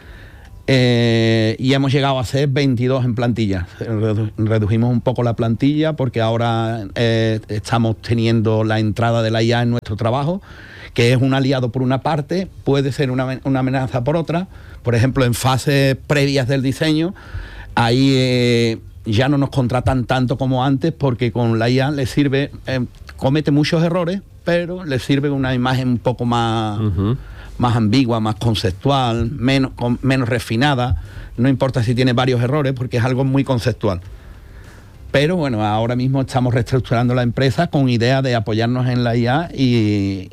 Y hemos llegado a ser 22 en plantilla. Redujimos un poco la plantilla porque ahora estamos teniendo la entrada de la IA en nuestro trabajo, que es un aliado por una parte, puede ser una amenaza por otra. Por ejemplo, en fases previas del diseño, ahí ya no nos contratan tanto como antes porque con la IA les sirve, comete muchos errores, pero les sirve una imagen un poco más... más ambigua, más conceptual, menos refinada. No importa si tiene varios errores porque es algo muy conceptual. Pero bueno, ahora mismo estamos reestructurando la empresa con idea de apoyarnos en la IA y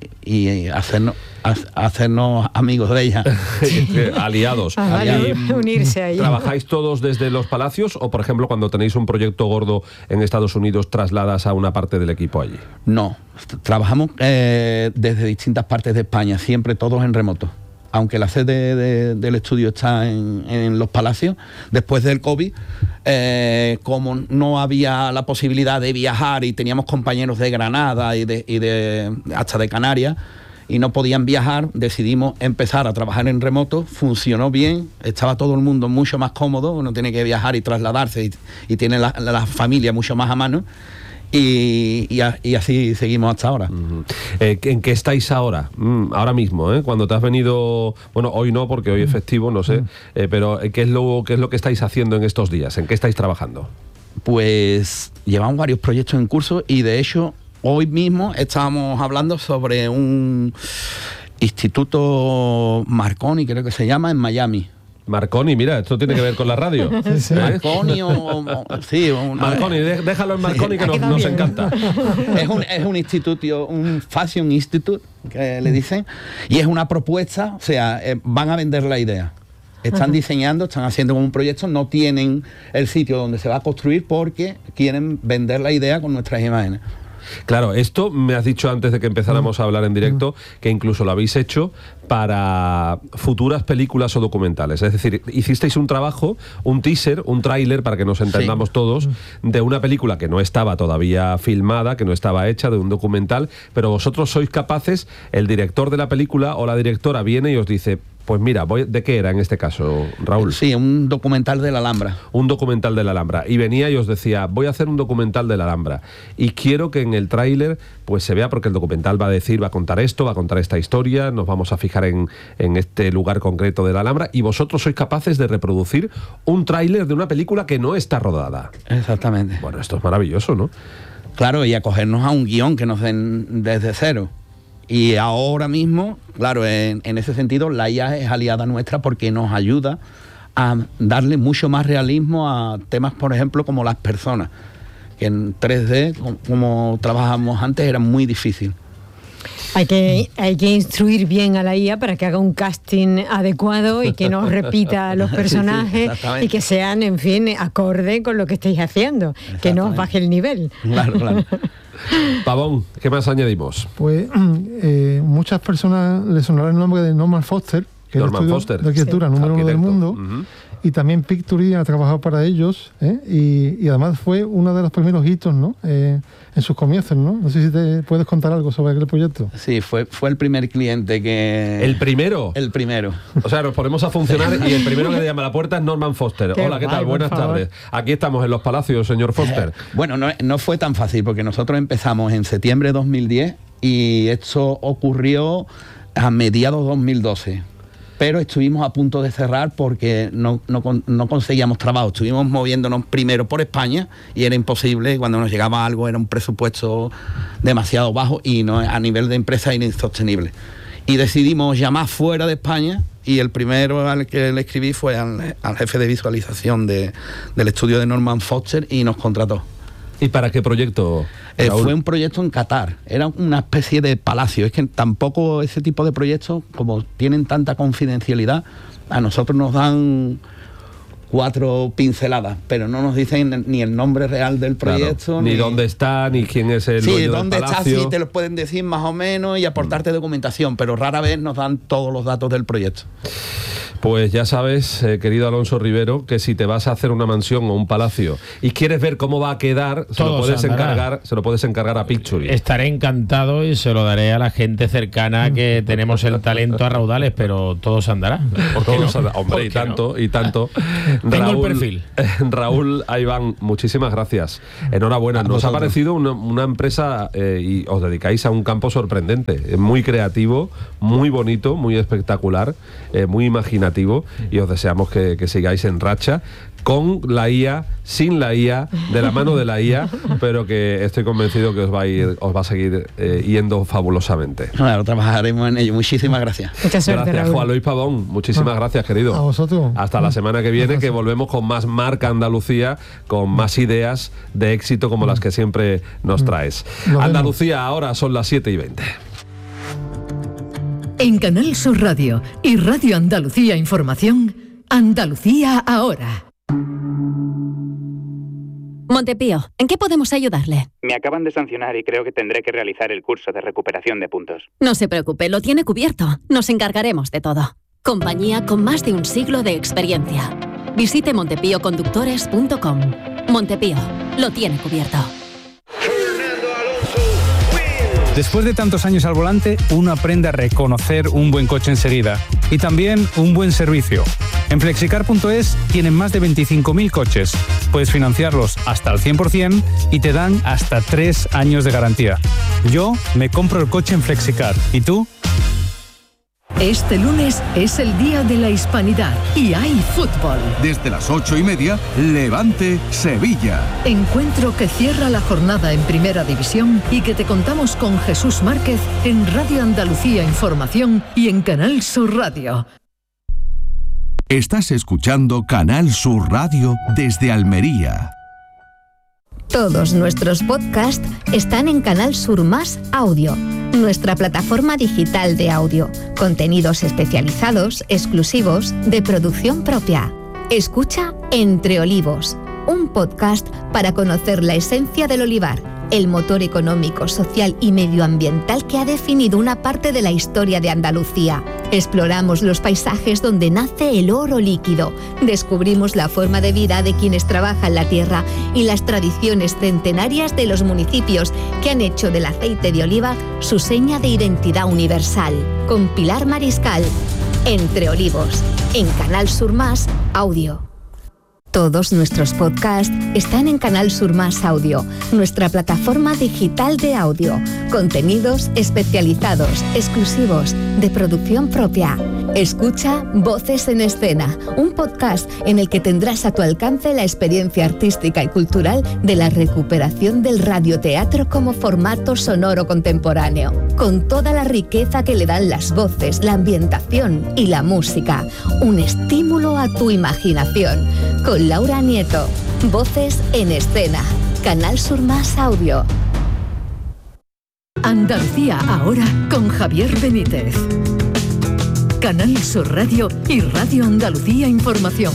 hacernos amigos de ella. Aliados. Unirse ahí. ¿Trabajáis todos desde los palacios o, por ejemplo, cuando tenéis un proyecto gordo en Estados Unidos, trasladas a una parte del equipo allí? No, trabajamos desde distintas partes de España, siempre todos en remoto. Aunque la sede del estudio está en los palacios, después del COVID, como no había la posibilidad de viajar y teníamos compañeros de Granada hasta de Canarias, y no podían viajar, decidimos empezar a trabajar en remoto. Funcionó bien, estaba todo el mundo mucho más cómodo, uno tiene que viajar y trasladarse y tiene la familia mucho más a mano. Y así seguimos hasta ahora. ¿En qué estáis ahora? Ahora mismo, cuando te has venido, bueno, hoy no porque hoy es festivo, no sé, pero ¿qué es lo que estáis haciendo en estos días? ¿En qué estáis trabajando? Pues llevamos varios proyectos en curso y de hecho hoy mismo estábamos hablando sobre un instituto Marconi, creo que se llama, en Miami. Marconi, mira, esto tiene que ver con la radio. Sí. Marconi Marconi, déjalo en Marconi que nos encanta. Es un instituto, un Fashion Institute, que le dicen, y es una propuesta, o sea, van a vender la idea. Están diseñando, están haciendo un proyecto, no tienen el sitio donde se va a construir porque quieren vender la idea con nuestras imágenes. Claro, esto me has dicho antes de que empezáramos a hablar en directo, que incluso lo habéis hecho para futuras películas o documentales. Es decir, hicisteis un trabajo, un teaser, un tráiler, para que nos entendamos todos, de una película que no estaba todavía filmada, que no estaba hecha, de un documental, pero vosotros sois capaces, el director de la película o la directora viene y os dice... Pues mira, ¿de qué era en este caso, Raúl? Sí, un documental de la Alhambra. Un documental de la Alhambra. Y venía y os decía, voy a hacer un documental de la Alhambra. Y quiero que en el tráiler pues se vea, porque el documental va a contar esto, va a contar esta historia, nos vamos a fijar en este lugar concreto de la Alhambra, y vosotros sois capaces de reproducir un tráiler de una película que no está rodada. Exactamente. Bueno, esto es maravilloso, ¿no? Claro, y acogernos a un guión que nos den desde cero. Y ahora mismo, claro, en ese sentido, la IA es aliada nuestra porque nos ayuda a darle mucho más realismo a temas, por ejemplo, como las personas, que en 3D, como trabajamos antes, era muy difícil. Hay que instruir bien a la IA para que haga un casting adecuado y que no repita los personajes y que sean, en fin, acorde con lo que estáis haciendo, que no os baje el nivel. Claro. Pavón, ¿qué más añadimos? Pues muchas personas les sonará el nombre de Norman Foster, que es el estudio de arquitectura número 1 del mundo. Y también Pictory ha trabajado para ellos, y además fue uno de los primeros hitos, ¿no? En sus comienzos, ¿no? No sé si te puedes contar algo sobre aquel proyecto. Sí, fue el primer cliente que... ¿El primero? El primero. O sea, nos ponemos a funcionar y el primero que le llama a la puerta es Norman Foster. Hola, ¿qué tal? Buenas tardes. Aquí estamos en los Palacios, señor Foster. Bueno, no fue tan fácil porque nosotros empezamos en septiembre de 2010 y esto ocurrió a mediados de 2012. Pero estuvimos a punto de cerrar porque no conseguíamos trabajo. Estuvimos moviéndonos primero por España y era imposible. Cuando nos llegaba algo era un presupuesto demasiado bajo y no, a nivel de empresa era insostenible. Y decidimos llamar fuera de España y el primero al que le escribí fue al jefe de visualización del estudio de Norman Foster y nos contrató. ¿Y para qué proyecto? Fue un proyecto en Qatar, era una especie de palacio. Es que tampoco ese tipo de proyectos, como tienen tanta confidencialidad, a nosotros nos dan 4 pinceladas, pero no nos dicen ni el nombre real del proyecto, claro, ni dónde está, ni quién es el dueño dónde del palacio. está, sí te lo pueden decir más o menos y aportarte documentación, pero rara vez nos dan todos los datos del proyecto. Pues ya sabes, querido Alonso Rivero, que si te vas a hacer una mansión o un palacio y quieres ver cómo va a quedar, se lo puedes encargar a Picturi. Estaré encantado y se lo daré a la gente cercana, que tenemos el talento a raudales, pero todo se andará. Hombre, y tanto. Tengo el perfil. Raúl Aiván, muchísimas gracias. Enhorabuena. Nos ha parecido una empresa y os dedicáis a un campo sorprendente, muy creativo, muy bonito, muy espectacular, muy imaginativo, y os deseamos que sigáis en racha con la IA, sin la IA, de la mano de la IA, pero que estoy convencido que os va a seguir yendo fabulosamente. Claro, trabajaremos en ello. Muchísimas gracias. Mucha suerte, gracias, Raúl. Juan Luis Pavón. Muchísimas gracias, querido. A vosotros. Hasta la semana que viene, que volvemos con más Marca Andalucía, con más ideas de éxito como las que siempre nos traes. Andalucía, ahora son las 7:20. En Canal Sur Radio y Radio Andalucía Información, Andalucía ahora. Montepío, ¿en qué podemos ayudarle? Me acaban de sancionar y creo que tendré que realizar el curso de recuperación de puntos. No se preocupe, lo tiene cubierto. Nos encargaremos de todo. Compañía con más de un siglo de experiencia. Visite montepíoconductores.com. Montepío, lo tiene cubierto. Después de tantos años al volante, uno aprende a reconocer un buen coche enseguida y también un buen servicio. En Flexicar.es tienen más de 25.000 coches. Puedes financiarlos hasta el 100% y te dan hasta 3 años de garantía. Yo me compro el coche en Flexicar. ¿Y tú? Este lunes es el Día de la Hispanidad y hay fútbol. Desde las 8:30, Levante-Sevilla. Encuentro que cierra la jornada en Primera División y que te contamos con Jesús Márquez en Radio Andalucía Información y en Canal Sur Radio. Estás escuchando Canal Sur Radio desde Almería. Todos nuestros podcasts están en Canal Sur Más Audio, nuestra plataforma digital de audio, contenidos especializados, exclusivos, de producción propia. Escucha Entre Olivos, un podcast para conocer la esencia del olivar, el motor económico, social y medioambiental que ha definido una parte de la historia de Andalucía. Exploramos los paisajes donde nace el oro líquido, descubrimos la forma de vida de quienes trabajan la tierra y las tradiciones centenarias de los municipios que han hecho del aceite de oliva su seña de identidad universal. Con Pilar Mariscal, Entre Olivos, en Canal Sur Más Audio. Todos nuestros podcasts están en Canal Sur Más Audio, nuestra plataforma digital de audio, contenidos especializados, exclusivos, de producción propia. Escucha Voces en Escena, un podcast en el que tendrás a tu alcance la experiencia artística y cultural de la recuperación del radioteatro como formato sonoro contemporáneo, con toda la riqueza que le dan las voces, la ambientación y la música. Un estímulo a tu imaginación. Con Laura Nieto, Voces en Escena, Canal Sur Más Audio. Andalucía ahora con Javier Benítez. Canal Sur Radio y Radio Andalucía Información.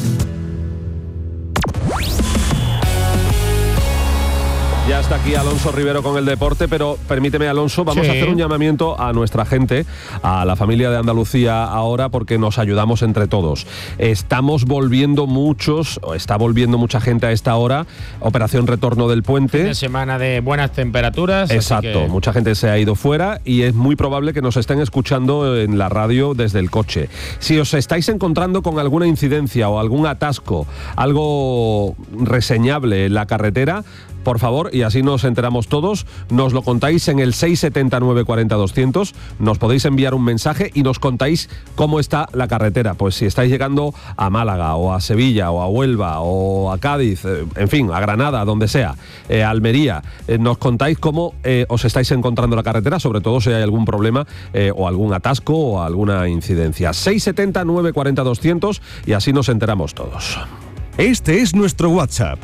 Ya está aquí Alonso Rivero con el deporte, pero permíteme, Alonso, vamos a hacer un llamamiento a nuestra gente, a la familia de Andalucía ahora, porque nos ayudamos entre todos. Está volviendo mucha gente a esta hora, operación retorno del puente. Fin de semana de buenas temperaturas. Exacto, mucha gente se ha ido fuera y es muy probable que nos estén escuchando en la radio desde el coche. Si os estáis encontrando con alguna incidencia o algún atasco, algo reseñable en la carretera, por favor, y así nos enteramos todos, nos lo contáis en el 679 40 200, nos podéis enviar un mensaje y nos contáis cómo está la carretera. Pues si estáis llegando a Málaga o a Sevilla o a Huelva o a Cádiz, en fin, a Granada, donde sea, a Almería, nos contáis cómo os estáis encontrando la carretera, sobre todo si hay algún problema o algún atasco o alguna incidencia. 679 40 200 y así nos enteramos todos. Este es nuestro WhatsApp,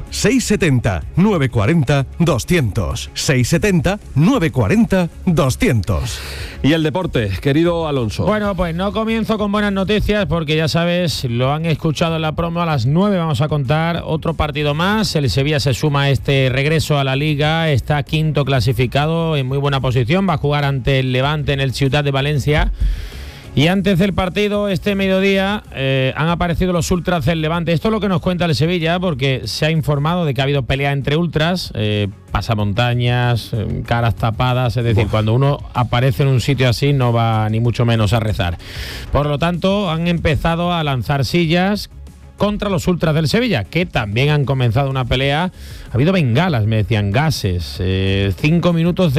670-940-200. 670-940-200. Y el deporte, querido Alonso. Bueno, pues no comienzo con buenas noticias porque ya sabes, lo han escuchado en la promo, a las 9 vamos a contar otro partido más. El Sevilla se suma a este regreso a la Liga, está quinto clasificado en muy buena posición, va a jugar ante el Levante en el Ciutat de Valencia. Y antes del partido, este mediodía, han aparecido los ultras del Levante. Esto es lo que nos cuenta el Sevilla, porque se ha informado de que ha habido pelea entre ultras, pasamontañas, caras tapadas. Es decir, cuando uno aparece en un sitio así, no va ni mucho menos a rezar. Por lo tanto, han empezado a lanzar sillas contra los ultras del Sevilla, que también han comenzado una pelea. Ha habido bengalas, me decían, gases, 5 minutos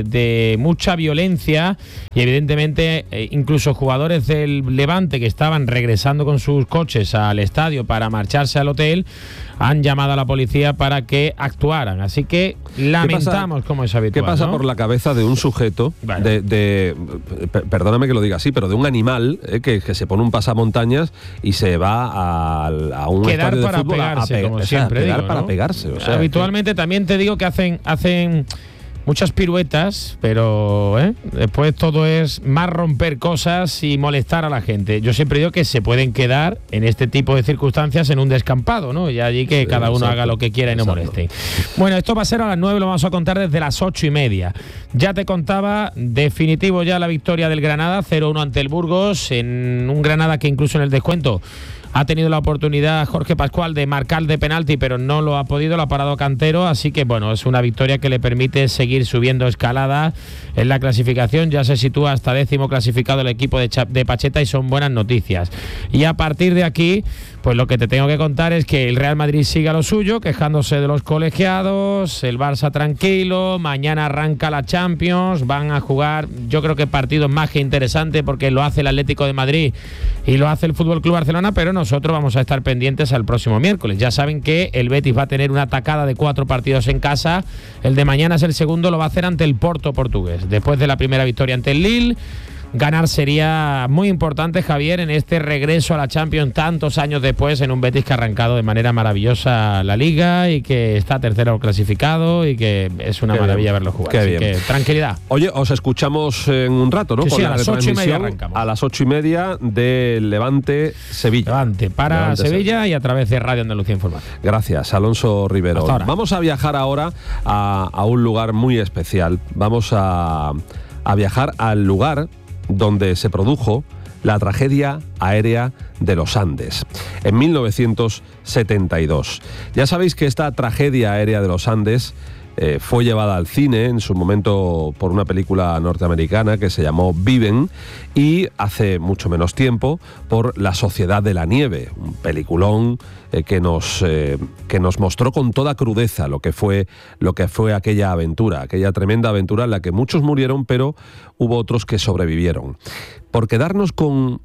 de mucha violencia y evidentemente incluso jugadores del Levante que estaban regresando con sus coches al estadio para marcharse al hotel han llamado a la policía para que actuaran. Así que lamentamos, como es habitual. ¿Qué pasa, ¿no?, por la cabeza de un sujeto, perdóname que lo diga así, pero de un animal que se pone un pasamontañas y se va a un quedar estadio de para fútbol pegarse, como siempre quedar digo, para ¿no? pegarse. O sea, habitualmente también te digo que hacen muchas piruetas, pero después todo es más romper cosas y molestar a la gente. Yo siempre digo que se pueden quedar en este tipo de circunstancias en un descampado, ¿no? Y allí que cada uno haga lo que quiera y no moleste. Bueno, esto va a ser a las 9, lo vamos a contar desde las 8:30. Ya te contaba, definitivo ya la victoria del Granada, 0-1 ante el Burgos, en un Granada que incluso en el descuento ha tenido la oportunidad Jorge Pascual de marcar de penalti, pero no lo ha podido, lo ha parado Cantero, así que bueno, es una victoria que le permite seguir subiendo escalada en la clasificación. Ya se sitúa hasta 10º clasificado el equipo de Pacheta y son buenas noticias. Y a partir de aquí, pues lo que te tengo que contar es que el Real Madrid sigue a lo suyo, quejándose de los colegiados, el Barça tranquilo, mañana arranca la Champions, van a jugar, yo creo que partidos más que interesantes porque lo hace el Atlético de Madrid y lo hace el Fútbol Club Barcelona, pero nosotros vamos a estar pendientes al próximo miércoles. Ya saben que el Betis va a tener una tacada de 4 partidos en casa, el de mañana es el segundo, lo va a hacer ante el Porto portugués, después de la primera victoria ante el Lille. Ganar sería muy importante, Javier, en este regreso a la Champions tantos años después, en un Betis que ha arrancado de manera maravillosa la Liga y que está tercero clasificado y que es una maravilla verlo jugar. Qué Así bien. que tranquilidad. Oye, os escuchamos en un rato, ¿no? Sí, Con sí, la a las 8:30 retransmisión arrancamos. a las 8:30 de Levante-Sevilla. Levante para Levante, Sevilla y a través de Radio Andalucía Información. Gracias, Alonso Rivero. Hasta ahora. Vamos a viajar ahora a un lugar muy especial. Vamos a viajar al lugar donde se produjo la tragedia aérea de los Andes, en 1972. Ya sabéis que esta tragedia aérea de los Andes fue llevada al cine en su momento por una película norteamericana que se llamó Viven, y hace mucho menos tiempo por La Sociedad de la Nieve, un peliculón que nos mostró con toda crudeza lo que fue aquella aventura, aquella tremenda aventura en la que muchos murieron, pero hubo otros que sobrevivieron. Por quedarnos con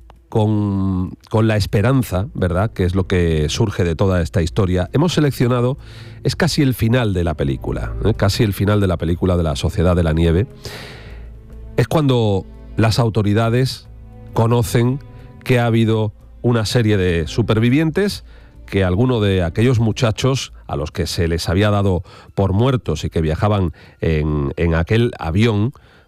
la esperanza, ¿verdad?, que es lo que surge de toda esta historia, hemos seleccionado, es casi el final de la película, casi el final de la película de La Sociedad de la Nieve. Es cuando las autoridades conocen que ha habido una serie de supervivientes, que alguno de aquellos muchachos a los que se les había dado por muertos y que viajaban en aquel avión,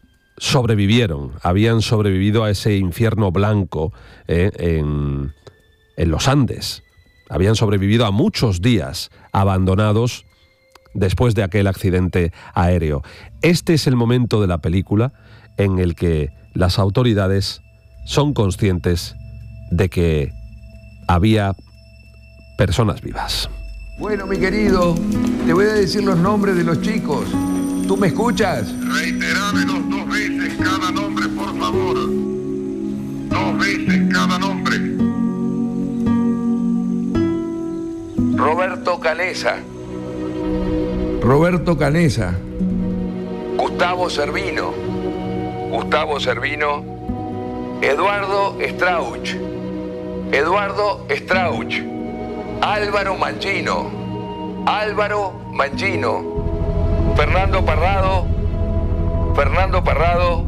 habían sobrevivido a ese infierno blanco en los Andes. Habían sobrevivido a muchos días abandonados después de aquel accidente aéreo. Este es el momento de la película en el que las autoridades son conscientes de que había personas vivas. Bueno, mi querido, te voy a decir los nombres de los chicos. ¿Tú me escuchas? Reiterámelos 2 veces cada nombre, por favor. 2 veces cada nombre. Roberto Canesa. Roberto Canesa. Gustavo Servino. Gustavo Servino. Eduardo Strauch. Eduardo Strauch. Álvaro Mangino. Álvaro Mangino. Fernando Parrado. Fernando Parrado.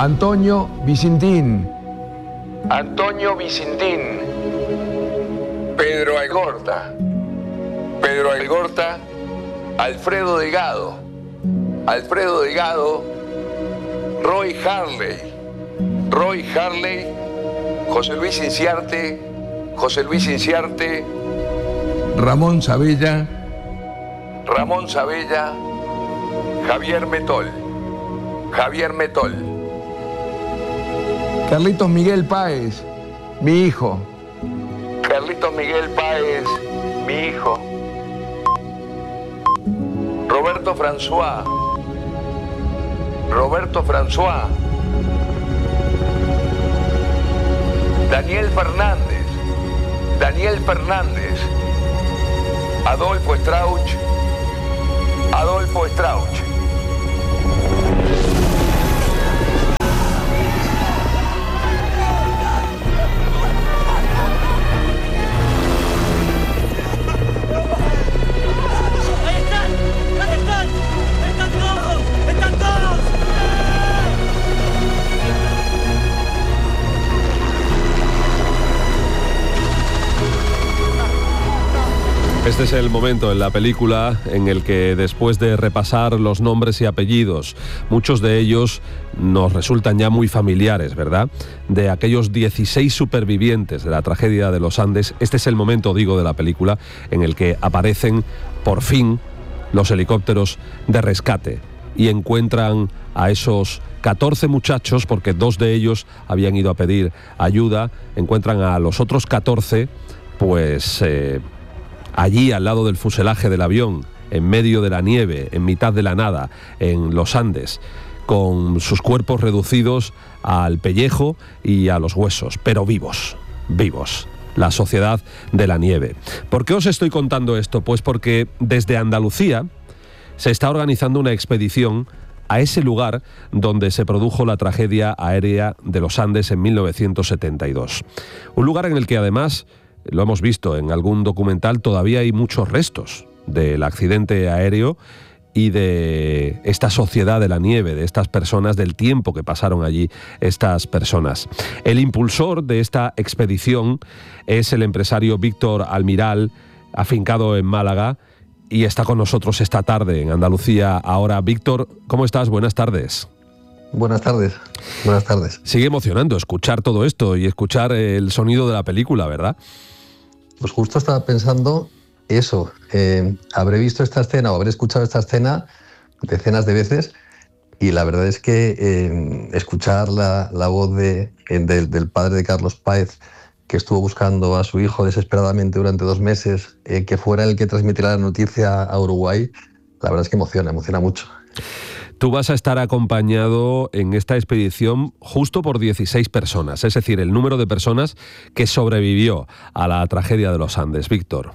Antonio Vicentín. Antonio Vicentín. Pedro Algorta, Alfredo Delgado, Roy Harley, José Luis Inciarte, Ramón Sabella, Javier Metol, Carlitos Miguel Páez, mi hijo, Roberto François, Daniel Fernández, Adolfo Strauch. Este es el momento en la película en el que, después de repasar los nombres y apellidos, muchos de ellos nos resultan ya muy familiares, ¿verdad?, de aquellos 16 supervivientes de la tragedia de los Andes. Este es el momento, digo, de la película en el que aparecen, por fin, los helicópteros de rescate y encuentran a esos 14 muchachos, porque 2 de ellos habían ido a pedir ayuda. Encuentran a los otros 14, pues allí al lado del fuselaje del avión, en medio de la nieve, en mitad de la nada, en los Andes, con sus cuerpos reducidos al pellejo y a los huesos, pero vivos. La sociedad de la nieve. ¿Por qué os estoy contando esto? Pues porque desde Andalucía se está organizando una expedición a ese lugar donde se produjo la tragedia aérea de los Andes en 1972. Un lugar en el que, además, lo hemos visto en algún documental, todavía hay muchos restos del accidente aéreo y de esta sociedad de la nieve, de estas personas, del tiempo que pasaron allí estas personas. El impulsor de esta expedición es el empresario Víctor Almiral, afincado en Málaga, y está con nosotros esta tarde en Andalucía Ahora. Víctor, ¿cómo estás? Buenas tardes. Buenas tardes. Sigue emocionando escuchar todo esto y escuchar el sonido de la película, ¿verdad? Pues justo estaba pensando eso. Habré visto esta escena o habré escuchado esta escena decenas de veces, y la verdad es que escuchar la voz del padre de Carlos Páez, que estuvo buscando a su hijo desesperadamente durante 2 meses, que fuera el que transmitiera la noticia a Uruguay, la verdad es que emociona mucho. Tú vas a estar acompañado en esta expedición justo por 16 personas, es decir, el número de personas que sobrevivió a la tragedia de los Andes. Víctor.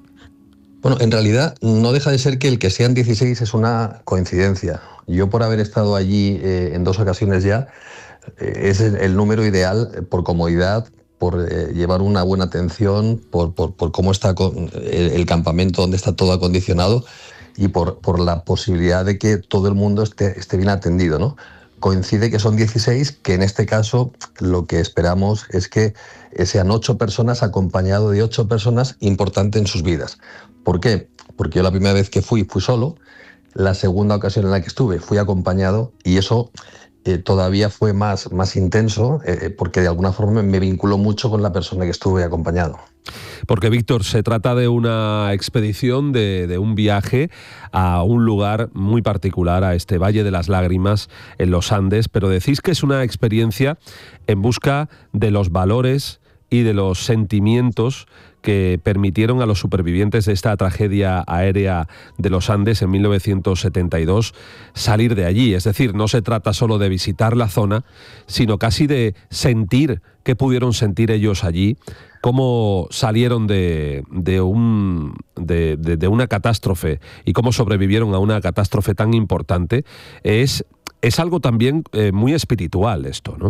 Bueno, en realidad no deja de ser que el que sean 16 es una coincidencia. Yo, por haber estado allí en 2 ocasiones ya, es el número ideal por comodidad, por llevar una buena atención, por cómo está el campamento, donde está todo acondicionado, y por la posibilidad de que todo el mundo esté bien atendido, ¿no? Coincide que son 16, que en este caso lo que esperamos es que sean 8 personas acompañado de 8 personas importantes en sus vidas. ¿Por qué? Porque yo la primera vez que fui solo, la segunda ocasión en la que estuve fui acompañado, y eso todavía fue más intenso, porque de alguna forma me vinculó mucho con la persona que estuve acompañado. Porque, Víctor, se trata de una expedición, de un viaje a un lugar muy particular, a este Valle de las Lágrimas en los Andes, pero decís que es una experiencia en busca de los valores y de los sentimientos que permitieron a los supervivientes de esta tragedia aérea de los Andes en 1972 salir de allí. Es decir, no se trata solo de visitar la zona, sino casi de sentir qué pudieron sentir ellos allí, cómo salieron de una catástrofe y cómo sobrevivieron a una catástrofe tan importante. Es algo también muy espiritual esto, ¿no?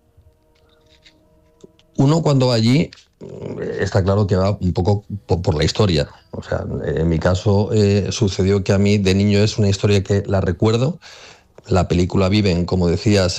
Uno, cuando va allí, está claro que va un poco por la historia. O sea, en mi caso sucedió que a mí de niño es una historia que la recuerdo, La película Viven, como decías,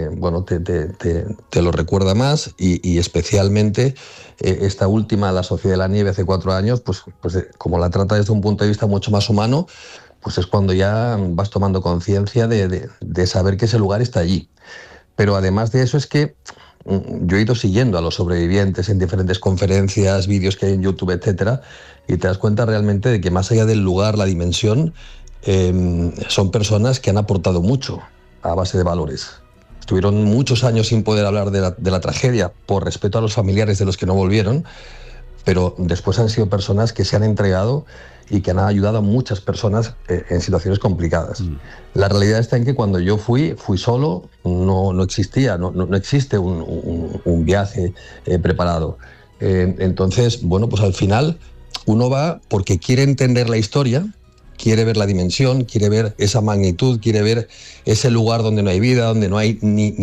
te lo recuerda más y especialmente esta última, La Sociedad de la Nieve, hace 4 años, pues como la trata desde un punto de vista mucho más humano, pues es cuando ya vas tomando conciencia de saber que ese lugar está allí. Pero además de eso es que yo he ido siguiendo a los sobrevivientes en diferentes conferencias, vídeos que hay en YouTube, etcétera, y te das cuenta realmente de que más allá del lugar, la dimensión, son personas que han aportado mucho a base de valores. Estuvieron muchos años sin poder hablar de la tragedia por respeto a los familiares de los que no volvieron, pero después han sido personas que se han entregado y que han ayudado a muchas personas en situaciones complicadas. La realidad está en que cuando yo fui solo, no existía, no existe un viaje preparado. Entonces, bueno, pues al final uno va porque quiere entender la historia, quiere ver la dimensión, quiere ver esa magnitud, quiere ver ese lugar donde no hay vida, donde no hay ni